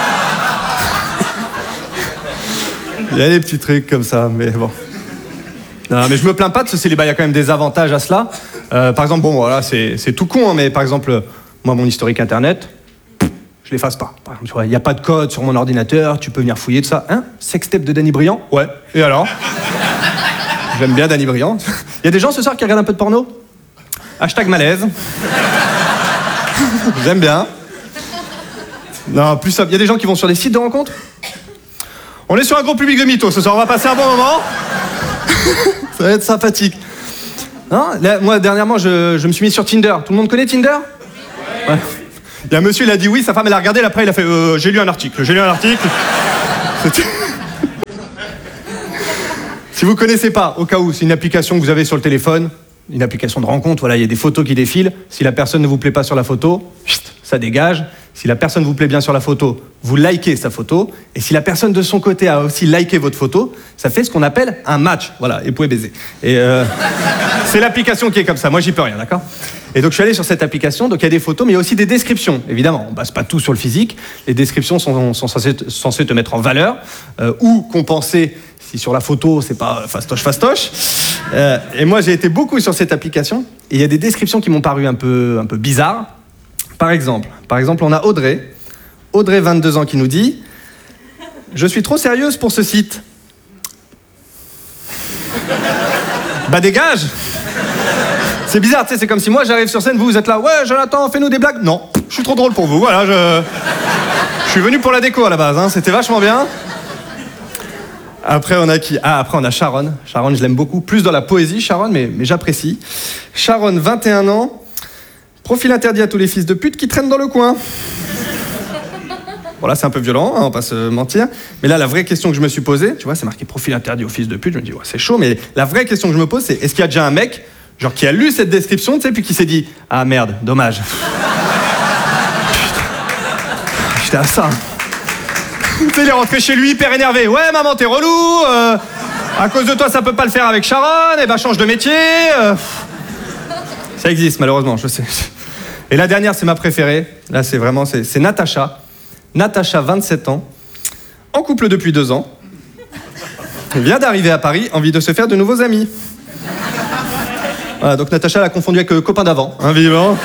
Il y a des petits trucs comme ça, mais bon... Non, mais je me plains pas de ce célibat, il y a quand même des avantages à cela. Par exemple, bon, voilà, c'est tout con, hein, mais par exemple, moi, mon historique internet, je l'efface pas. Par exemple, il n'y a pas de code sur mon ordinateur, tu peux venir fouiller tout ça. Hein ? Sextape de Danny Briand ? Ouais. Et alors ? J'aime bien Danny Briand. Il y a des gens ce soir qui regardent un peu de porno ? #malaise. J'aime bien. Non, plus ça. Il y a des gens qui vont sur des sites de rencontres ? On est sur un gros public de mythos ce soir, on va passer un bon moment. Ça va être sympathique. Non, là, moi, dernièrement, je me suis mis sur Tinder. Tout le monde connaît Tinder ? Ouais. Il y a un monsieur, il a dit oui, sa femme, elle a regardé, après, il a fait j'ai lu un article. Si vous connaissez pas, au cas où, c'est une application que vous avez sur le téléphone, une application de rencontre, voilà, il y a des photos qui défilent. Si la personne ne vous plaît pas sur la photo, ça dégage. Si la personne vous plaît bien sur la photo, vous likez sa photo. Et si la personne de son côté a aussi liké votre photo, ça fait ce qu'on appelle un match. Voilà, et vous pouvez baiser. Et c'est l'application qui est comme ça. Moi, j'y peux rien, d'accord ? Et donc, je suis allé sur cette application. Donc, il y a des photos, mais il y a aussi des descriptions. Évidemment, on base pas tout sur le physique. Les descriptions sont censées te mettre en valeur ou compenser si sur la photo, c'est pas fastoche. Et moi, j'ai été beaucoup sur cette application. Et il y a des descriptions qui m'ont paru un peu bizarres. Par exemple, on a Audrey, 22 ans, qui nous dit « Je suis trop sérieuse pour ce site. » Bah dégage. C'est bizarre, tu sais, c'est comme si moi j'arrive sur scène, vous êtes là « Ouais, Jonathan, fais-nous des blagues. » Non, je suis trop drôle pour vous, voilà, je suis venu pour la déco à la base, hein, c'était vachement bien. Après, on a qui ? Après, on a Sharon. Sharon, je l'aime beaucoup. Plus dans la poésie, Sharon, mais j'apprécie. Sharon, 21 ans. Profil interdit à tous les fils de pute qui traînent dans le coin. Bon, là, c'est un peu violent, hein, on va pas se mentir. Mais là, la vraie question que je me suis posée, tu vois, c'est marqué profil interdit aux fils de pute. Je me dis, ouais, c'est chaud, mais la vraie question que je me pose, c'est est-ce qu'il y a déjà un mec, genre, qui a lu cette description, tu sais, puis qui s'est dit, ah merde, dommage. J'étais à ça. Tu sais, il est rentré chez lui hyper énervé. Ouais, maman, t'es relou. À cause de toi, ça peut pas le faire avec Sharon. Eh ben, change de métier. Ça existe, malheureusement, je sais. Et la dernière, c'est ma préférée. Là, c'est Natacha. Natacha, 27 ans. En couple depuis 2 ans. Elle vient d'arriver à Paris, envie de se faire de nouveaux amis. Voilà, donc Natacha l'a confondu avec copain d'avant, hein, visiblement.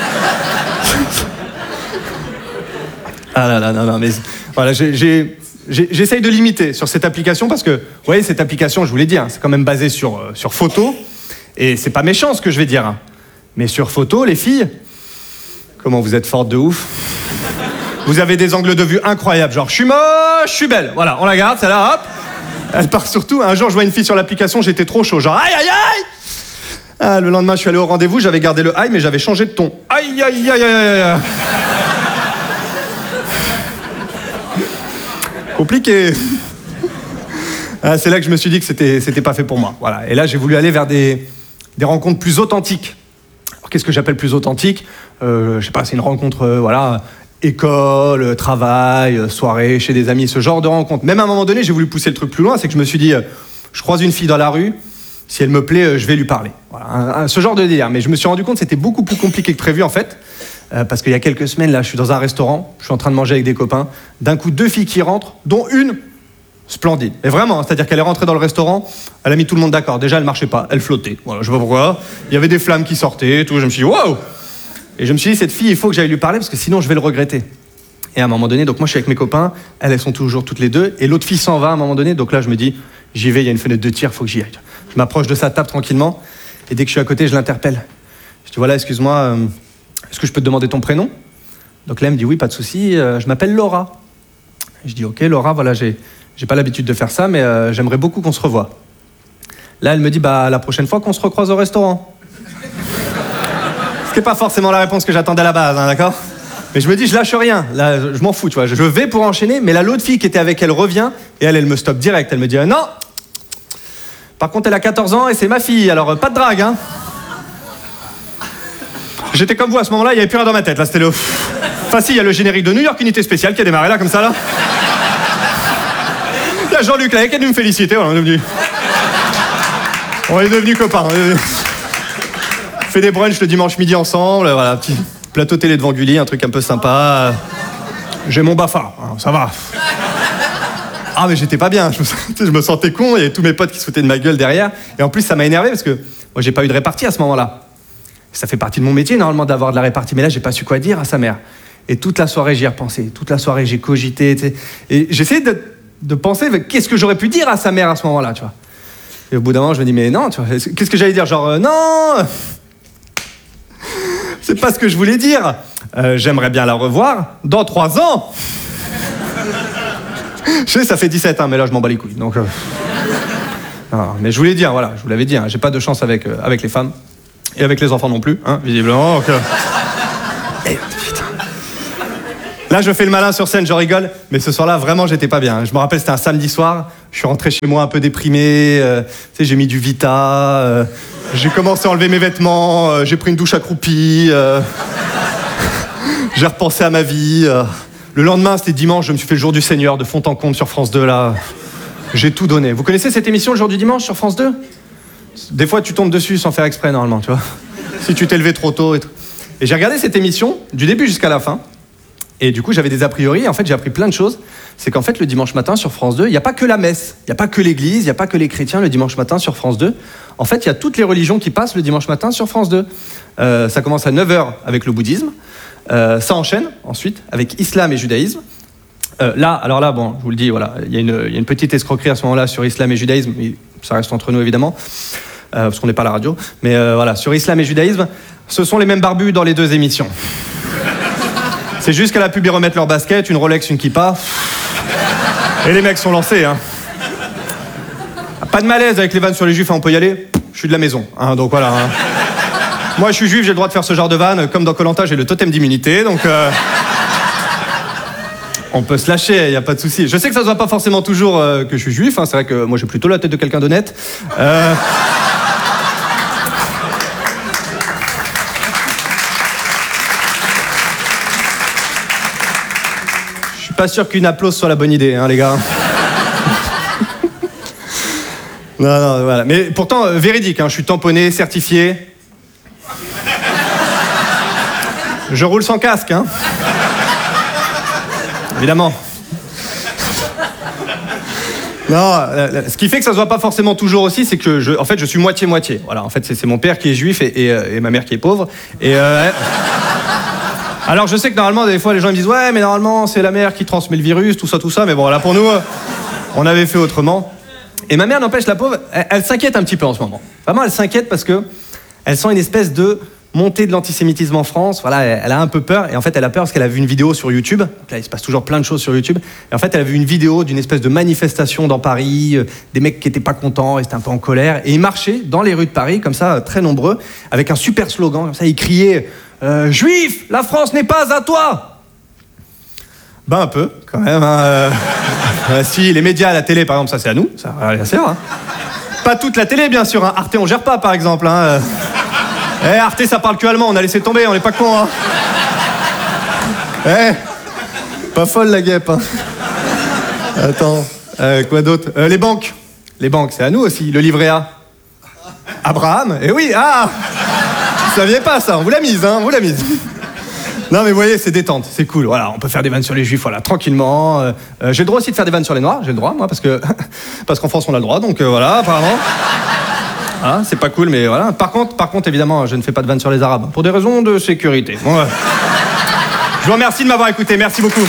Ah là là, non, mais voilà, j'essaye de limiter sur cette application parce que, vous voyez, cette application, je vous l'ai dit, hein, c'est quand même basé sur photo. Et c'est pas méchant ce que je vais dire. Hein. Mais sur photo, les filles, comment vous êtes fortes de ouf. Vous avez des angles de vue incroyables, genre je suis moche, je suis belle. Voilà, on la garde, celle-là, hop. Elle part surtout. Un jour, je vois une fille sur l'application, j'étais trop chaud, genre aïe aïe aïe. Ah, le lendemain, je suis allé au rendez-vous, j'avais gardé le aïe, mais j'avais changé de ton. Aïe aïe aïe aïe aïe. Compliqué. Ah, c'est là que je me suis dit que c'était pas fait pour moi. Voilà. Et là, j'ai voulu aller vers des rencontres plus authentiques. Alors, qu'est-ce que j'appelle plus authentique ? Je sais pas, c'est une rencontre, voilà, école, travail, soirée, chez des amis, ce genre de rencontre. Même à un moment donné, j'ai voulu pousser le truc plus loin, c'est que je me suis dit, je croise une fille dans la rue, si elle me plaît, je vais lui parler. Voilà, ce genre de délire. Mais je me suis rendu compte que c'était beaucoup plus compliqué que prévu, en fait. Parce qu'il y a quelques semaines, là, je suis dans un restaurant, je suis en train de manger avec des copains. D'un coup, 2 filles qui rentrent, dont une splendide. Et vraiment, c'est-à-dire qu'elle est rentrée dans le restaurant, elle a mis tout le monde d'accord. Déjà, elle marchait pas, elle flottait. Voilà, je sais pas pourquoi. Il y avait des flammes qui sortaient, tout. Je me suis dit, waouh! Et je me suis dit, cette fille, il faut que j'aille lui parler parce que sinon, je vais le regretter. Et à un moment donné, donc moi, je suis avec mes copains, elles sont toujours toutes les deux, et l'autre fille s'en va à un moment donné. Donc là, je me dis, j'y vais, il y a une fenêtre de tir, il faut que j'y aille. Je m'approche de sa table tranquillement, et dès que je suis à côté, je l'interpelle. Je dis, voilà, excuse-moi, est-ce que je peux te demander ton prénom ? Donc là, elle me dit, oui, pas de souci, je m'appelle Laura. Je dis, ok, Laura, voilà, j'ai pas l'habitude de faire ça, mais j'aimerais beaucoup qu'on se revoie. Là, elle me dit, bah, la prochaine fois qu'on se recroise au restaurant. Ce qui n'est pas forcément la réponse que j'attendais à la base, hein, d'accord ? Mais je me dis, je lâche rien. Là, je m'en fous, tu vois. Je vais pour enchaîner, mais là, l'autre fille qui était avec elle revient, et elle me stoppe direct. Elle me dit, non. Par contre, elle a 14 ans et c'est ma fille, alors pas de drague, hein. J'étais comme vous à ce moment-là, il n'y avait plus rien dans ma tête. Là, c'était le... Enfin, si, il y a le générique de New York Unité Spéciale qui a démarré là, comme ça, là. Il y a Jean-Luc Lahaye qui est venu me féliciter. Voilà, on est devenus copains. On fait des brunchs le dimanche midi ensemble. Voilà, petit plateau télé devant Gulli, un truc un peu sympa. J'ai mon BAFA, ça va. Ah, mais j'étais pas bien. Je me sentais con. Il y avait tous mes potes qui se foutaient de ma gueule derrière. Et en plus, ça m'a énervé parce que moi, j'ai pas eu de répartie à ce moment-là. Ça fait partie de mon métier, normalement, d'avoir de la répartie. Mais là, j'ai pas su quoi dire à sa mère. Et toute la soirée, j'y ai repensé. Toute la soirée, j'ai cogité, tu sais. Et j'essayais de penser, qu'est-ce que j'aurais pu dire à sa mère à ce moment-là, tu vois. Et au bout d'un moment, je me dis, mais non, tu vois, qu'est-ce que j'allais dire ? Genre, non, c'est pas ce que je voulais dire. J'aimerais bien la revoir dans 3 ans. Je sais, ça fait 17 ans, mais là, je m'en bats les couilles. Donc, non, mais je voulais dire, voilà, je vous l'avais dit, hein, j'ai pas de chance avec les femmes. Et avec les enfants non plus, hein, visiblement. Donc, putain. Là, je fais le malin sur scène, je rigole, mais ce soir-là, vraiment, j'étais pas bien. Je me rappelle, c'était un samedi soir, je suis rentré chez moi un peu déprimé, tu sais, j'ai mis du Vita, j'ai commencé à enlever mes vêtements, j'ai pris une douche accroupie, j'ai repensé à ma vie. Le lendemain, c'était dimanche, je me suis fait le jour du Seigneur de fond en comble sur France 2, là. J'ai tout donné. Vous connaissez cette émission, le jour du dimanche, sur France 2 ? Des fois, tu tombes dessus sans faire exprès, normalement, tu vois. Si tu t'es levé trop tôt et tout. Et j'ai regardé cette émission, du début jusqu'à la fin. Et du coup, j'avais des a priori. Et en fait, j'ai appris plein de choses. C'est qu'en fait, le dimanche matin, sur France 2, il n'y a pas que la messe. Il n'y a pas que l'église. Il n'y a pas que les chrétiens le dimanche matin sur France 2. En fait, il y a toutes les religions qui passent le dimanche matin sur France 2. Ça commence à 9h avec le bouddhisme. Ça enchaîne, ensuite, avec islam et judaïsme. Alors là, bon, je vous le dis, voilà, il y a une petite escroquerie à ce moment-là sur islam et judaïsme. Mais ça reste entre nous, évidemment. Parce qu'on n'est pas à la radio. Mais voilà, sur islam et judaïsme, ce sont les mêmes barbus dans les deux émissions. C'est juste qu'à la pub, ils remettent leur basket, une Rolex, une kippa. Et les mecs sont lancés. Hein. Pas de malaise avec les vannes sur les juifs, on peut y aller. Je suis de la maison, hein, donc voilà. Hein. Moi, je suis juif, j'ai le droit de faire ce genre de vannes. Comme dans Koh-Lanta, j'ai le totem d'immunité, donc... On peut se lâcher, il n'y a pas de souci. Je sais que ça ne se voit pas forcément toujours que je suis juif. Hein. C'est vrai que moi, j'ai plutôt la tête de quelqu'un d'honnête. Je suis pas sûr qu'une applause soit la bonne idée, hein, les gars. Non, voilà. Mais pourtant, véridique, hein, je suis tamponné, certifié. Je roule sans casque, hein. Évidemment. Non, ce qui fait que ça se voit pas forcément toujours aussi, c'est que je suis moitié-moitié. Voilà, en fait, c'est mon père qui est juif et ma mère qui est pauvre. Alors, je sais que normalement, des fois, les gens me disent « Ouais, mais normalement, c'est la mère qui transmet le virus, tout ça. » Mais bon, là, pour nous, on avait fait autrement. Et ma mère, n'empêche, la pauvre, elle s'inquiète un petit peu en ce moment. Vraiment, elle s'inquiète parce que elle sent une espèce de montée de l'antisémitisme en France. Voilà, elle a un peu peur. Et en fait, elle a peur parce qu'elle a vu une vidéo sur YouTube. Donc là, il se passe toujours plein de choses sur YouTube. Et en fait, elle a vu une vidéo d'une espèce de manifestation dans Paris, des mecs qui étaient pas contents, ils étaient un peu en colère. Et ils marchaient dans les rues de Paris, comme ça, très nombreux, avec un super slogan. Comme ça, ils criaient « Juif, la France n'est pas à toi !» Ben un peu, quand même. Hein, si, les médias, la télé, par exemple, ça c'est à nous. Ça, bien sûr. Hein. Pas toute la télé, bien sûr. Hein. Arte, on gère pas, par exemple. Hein. Arte, ça parle que allemand, on a laissé tomber, on n'est pas cons. Hein. Pas folle la guêpe. Hein. Attends, quoi d'autre les banques. Les banques, c'est à nous aussi. Le livret A. Abraham. Eh oui, vous saviez pas ça, on vous l'a mise, hein, on vous l'a mise. Non mais vous voyez, c'est détente, c'est cool. Voilà, on peut faire des vannes sur les juifs, voilà, tranquillement. J'ai le droit aussi de faire des vannes sur les noirs, j'ai le droit, moi, parce qu'en France on a le droit, donc voilà, apparemment. Hein, c'est pas cool, mais voilà. Par contre, évidemment, je ne fais pas de vannes sur les arabes, pour des raisons de sécurité. Bon, ouais. Je vous remercie de m'avoir écouté, merci beaucoup.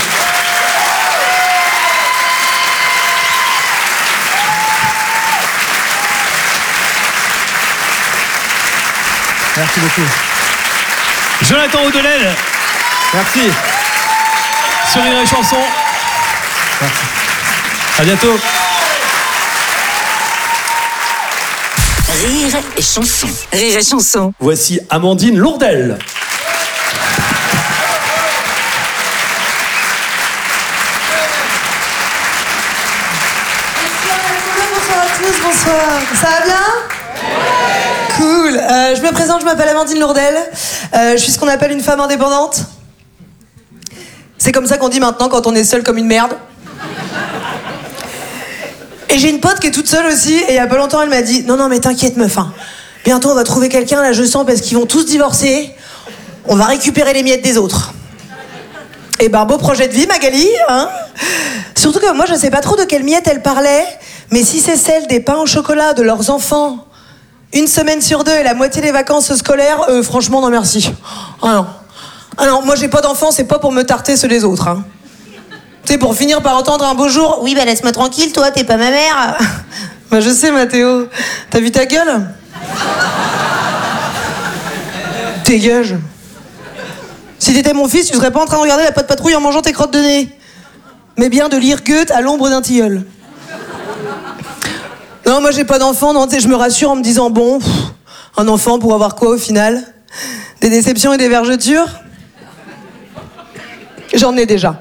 Merci beaucoup. Jonathan Audelel. Merci. Sur Rire et Chanson. Merci. À bientôt. Rire et Chanson. Rire et Chanson. Voici Amandine Lourdel. Bonsoir à tous, bonsoir. Ça va bien ? Cool. Je me présente, je m'appelle Amandine Lourdel. Je suis ce qu'on appelle une femme indépendante. C'est comme ça qu'on dit maintenant quand on est seul comme une merde. Et j'ai une pote qui est toute seule aussi, et il y a pas longtemps elle m'a dit « Non mais t'inquiète meuf, hein. Bientôt on va trouver quelqu'un, là je sens, parce qu'ils vont tous divorcer. On va récupérer les miettes des autres. » Et ben beau projet de vie Magali, hein. Surtout que moi je sais pas trop de quelles miettes elle parlait, mais si c'est celle des pains au chocolat de leurs enfants, une semaine sur 2 et la moitié des vacances scolaires, franchement non merci. Ah non, moi j'ai pas d'enfants, c'est pas pour me tarter ceux des autres, hein. Tu sais, pour finir par entendre un beau jour, oui, bah laisse-moi tranquille, toi, t'es pas ma mère. Bah je sais, Mathéo. T'as vu ta gueule ? Dégage. Si t'étais mon fils, tu serais pas en train de regarder la Patte Patrouille en mangeant tes crottes de nez. Mais bien de lire Goethe à l'ombre d'un tilleul. Non, moi j'ai pas d'enfant, non, tu sais, je me rassure en me disant, bon, un enfant pour avoir quoi au final ? Des déceptions et des vergetures ? J'en ai déjà.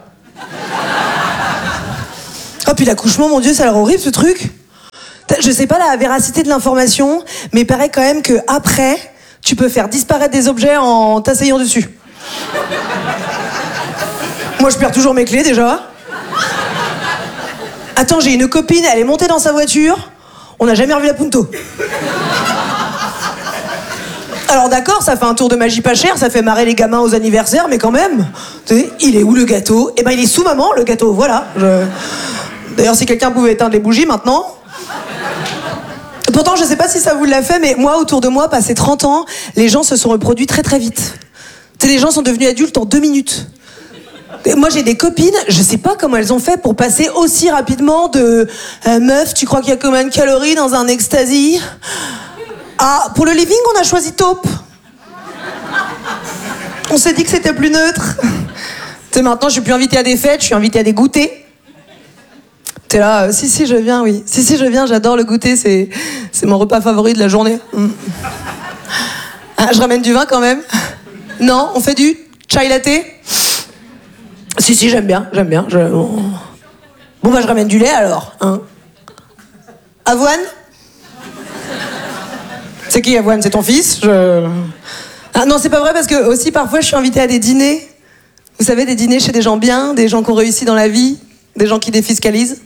Oh, puis l'accouchement, mon Dieu, ça a l'air horrible, ce truc. Je sais pas la véracité de l'information, mais il paraît quand même que après, tu peux faire disparaître des objets en t'asseyant dessus. Moi, je perds toujours mes clés, déjà. Attends, j'ai une copine, elle est montée dans sa voiture, on n'a jamais revu la Punto. Alors d'accord, ça fait un tour de magie pas cher, ça fait marrer les gamins aux anniversaires, mais quand même, tu sais, il est où le gâteau? Eh ben, il est sous maman, le gâteau, voilà. D'ailleurs, si quelqu'un pouvait éteindre les bougies maintenant... Pourtant, je sais pas si ça vous l'a fait, mais moi, autour de moi, passé 30 ans, les gens se sont reproduits très très vite. Tu sais, les gens sont devenus adultes en 2 minutes. Et moi, j'ai des copines, je sais pas comment elles ont fait pour passer aussi rapidement de meuf, tu crois qu'il y a combien de calories dans un ecstasy? Ah, pour le living, on a choisi taupe. On s'est dit que c'était plus neutre. Tu sais, maintenant, je suis plus invitée à des fêtes, je suis invitée à des goûters. T'es là, si, je viens, oui. Si, je viens, j'adore le goûter, c'est mon repas favori de la journée. Ah, je ramène du vin quand même. Non, on fait du chai latte. Si, j'aime bien. Bon, bah, je ramène du lait alors. Hein. Avoine? C'est qui Avoine? C'est ton fils? Ah non, c'est pas vrai parce que aussi parfois je suis invitée à des dîners. Vous savez, des dîners chez des gens bien, des gens qui ont réussi dans la vie, des gens qui défiscalisent.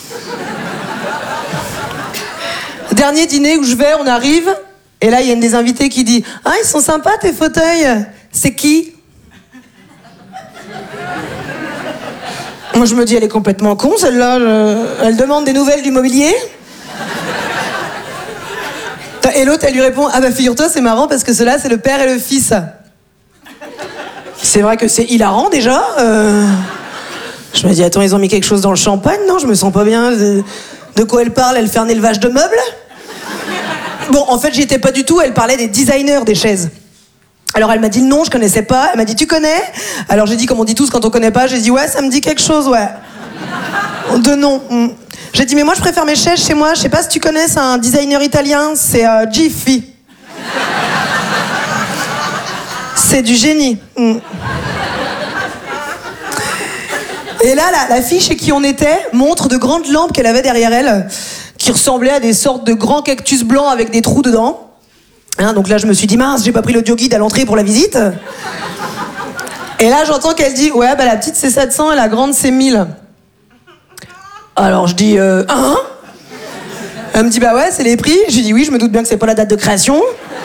Dernier dîner où je vais, on arrive, et là il y a une des invitées qui dit « Ah, ils sont sympas tes fauteuils. C'est qui ?» Moi je me dis, elle est complètement con celle-là. Elle demande des nouvelles du mobilier. Et l'autre, elle lui répond, ah bah figure-toi, c'est marrant parce que ceux-là, c'est le père et le fils. C'est vrai que c'est hilarant déjà. Je me dis, attends, ils ont mis quelque chose dans le champagne? Non, je me sens pas bien. De quoi elle parle? Elle fait un élevage de meubles? Bon, en fait, j'y étais pas du tout. Elle parlait des designers des chaises. Alors elle m'a dit non, je connaissais pas. Elle m'a dit, tu connais? Alors j'ai dit, comme on dit tous quand on connaît pas, j'ai dit, ouais, ça me dit quelque chose, ouais. De nom. J'ai dit, mais moi je préfère mes chaises chez moi. Je sais pas si tu connais, c'est un designer italien, c'est Giffy. C'est du génie. Et là, la fille chez qui on était montre de grandes lampes qu'elle avait derrière elle, qui ressemblaient à des sortes de grands cactus blancs avec des trous dedans. Hein, donc là, je me suis dit, mince, j'ai pas pris l'audio guide à l'entrée pour la visite. Et là, j'entends qu'elle dit, ouais, bah la petite c'est 700 et la grande c'est 1000. Alors je dis, hein? Elle me dit, bah ouais, c'est les prix. Je lui dis, oui, je me doute bien que c'est pas la date de création.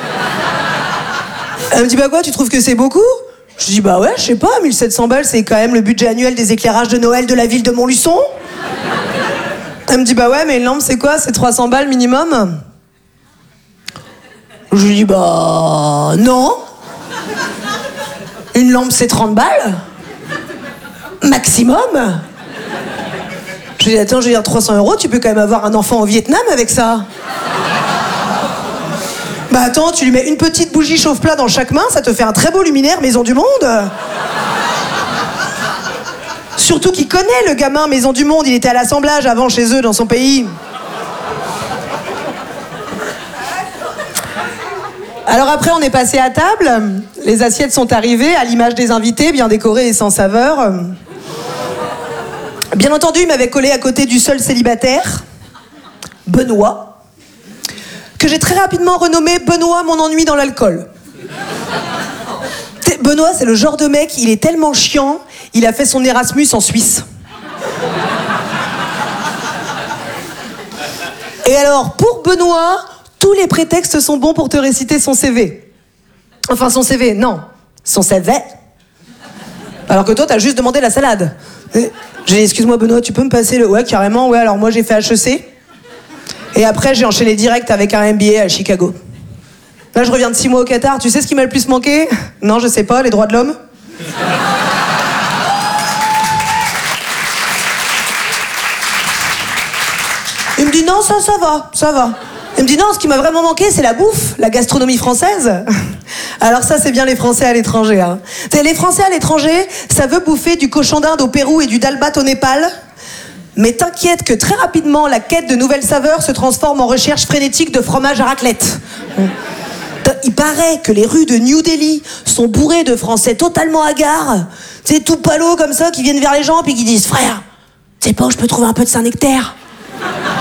Elle me dit, bah quoi, tu trouves que c'est beaucoup? Je dis, bah ouais, je sais pas, 1700 balles, c'est quand même le budget annuel des éclairages de Noël de la ville de Montluçon. Elle me dit, bah ouais, mais une lampe, c'est quoi? C'est 300 balles minimum? Je lui dis, bah non. Une lampe, c'est 30 balles. Maximum. Je lui dis, attends, je vais dire 300 €, tu peux quand même avoir un enfant au Vietnam avec ça. Bah attends, tu lui mets une petite bougie chauffe-plat dans chaque main, ça te fait un très beau luminaire Maison du Monde. Surtout qu'il connaît le gamin Maison du Monde, il était à l'assemblage avant chez eux dans son pays. Alors après, on est passé à table, les assiettes sont arrivées à l'image des invités, bien décorées et sans saveur. Bien entendu, il m'avait collé à côté du seul célibataire, Benoît, que j'ai très rapidement renommé Benoît mon ennui dans l'alcool. Benoît, c'est le genre de mec, il est tellement chiant, il a fait son Erasmus en Suisse. Et alors, pour Benoît, tous les prétextes sont bons pour te réciter son CV. Enfin, son CV, non. Son CV. Alors que toi, t'as juste demandé la salade. J'ai dit, excuse-moi Benoît, tu peux me passer le... Ouais, carrément, ouais, alors moi j'ai fait HEC. Et après, j'ai enchaîné direct avec un MBA à Chicago. Là, je reviens de 6 mois au Qatar. Tu sais ce qui m'a le plus manqué? Non, je sais pas, les droits de l'homme. Il me dit, non, ça va. Il me dit, non, ce qui m'a vraiment manqué, c'est la bouffe, la gastronomie française. Alors ça, c'est bien les Français à l'étranger. Hein. Les Français à l'étranger, ça veut bouffer du cochon d'Inde au Pérou et du dalbat au Népal. Mais t'inquiète que très rapidement, la quête de nouvelles saveurs se transforme en recherche frénétique de fromage à raclette. il paraît que les rues de New Delhi sont bourrées de Français totalement hagards, tu sais, tout palo comme ça, qui viennent vers les gens puis qui disent « Frère, tu sais pas où je peux trouver un peu de Saint-Nectaire ?»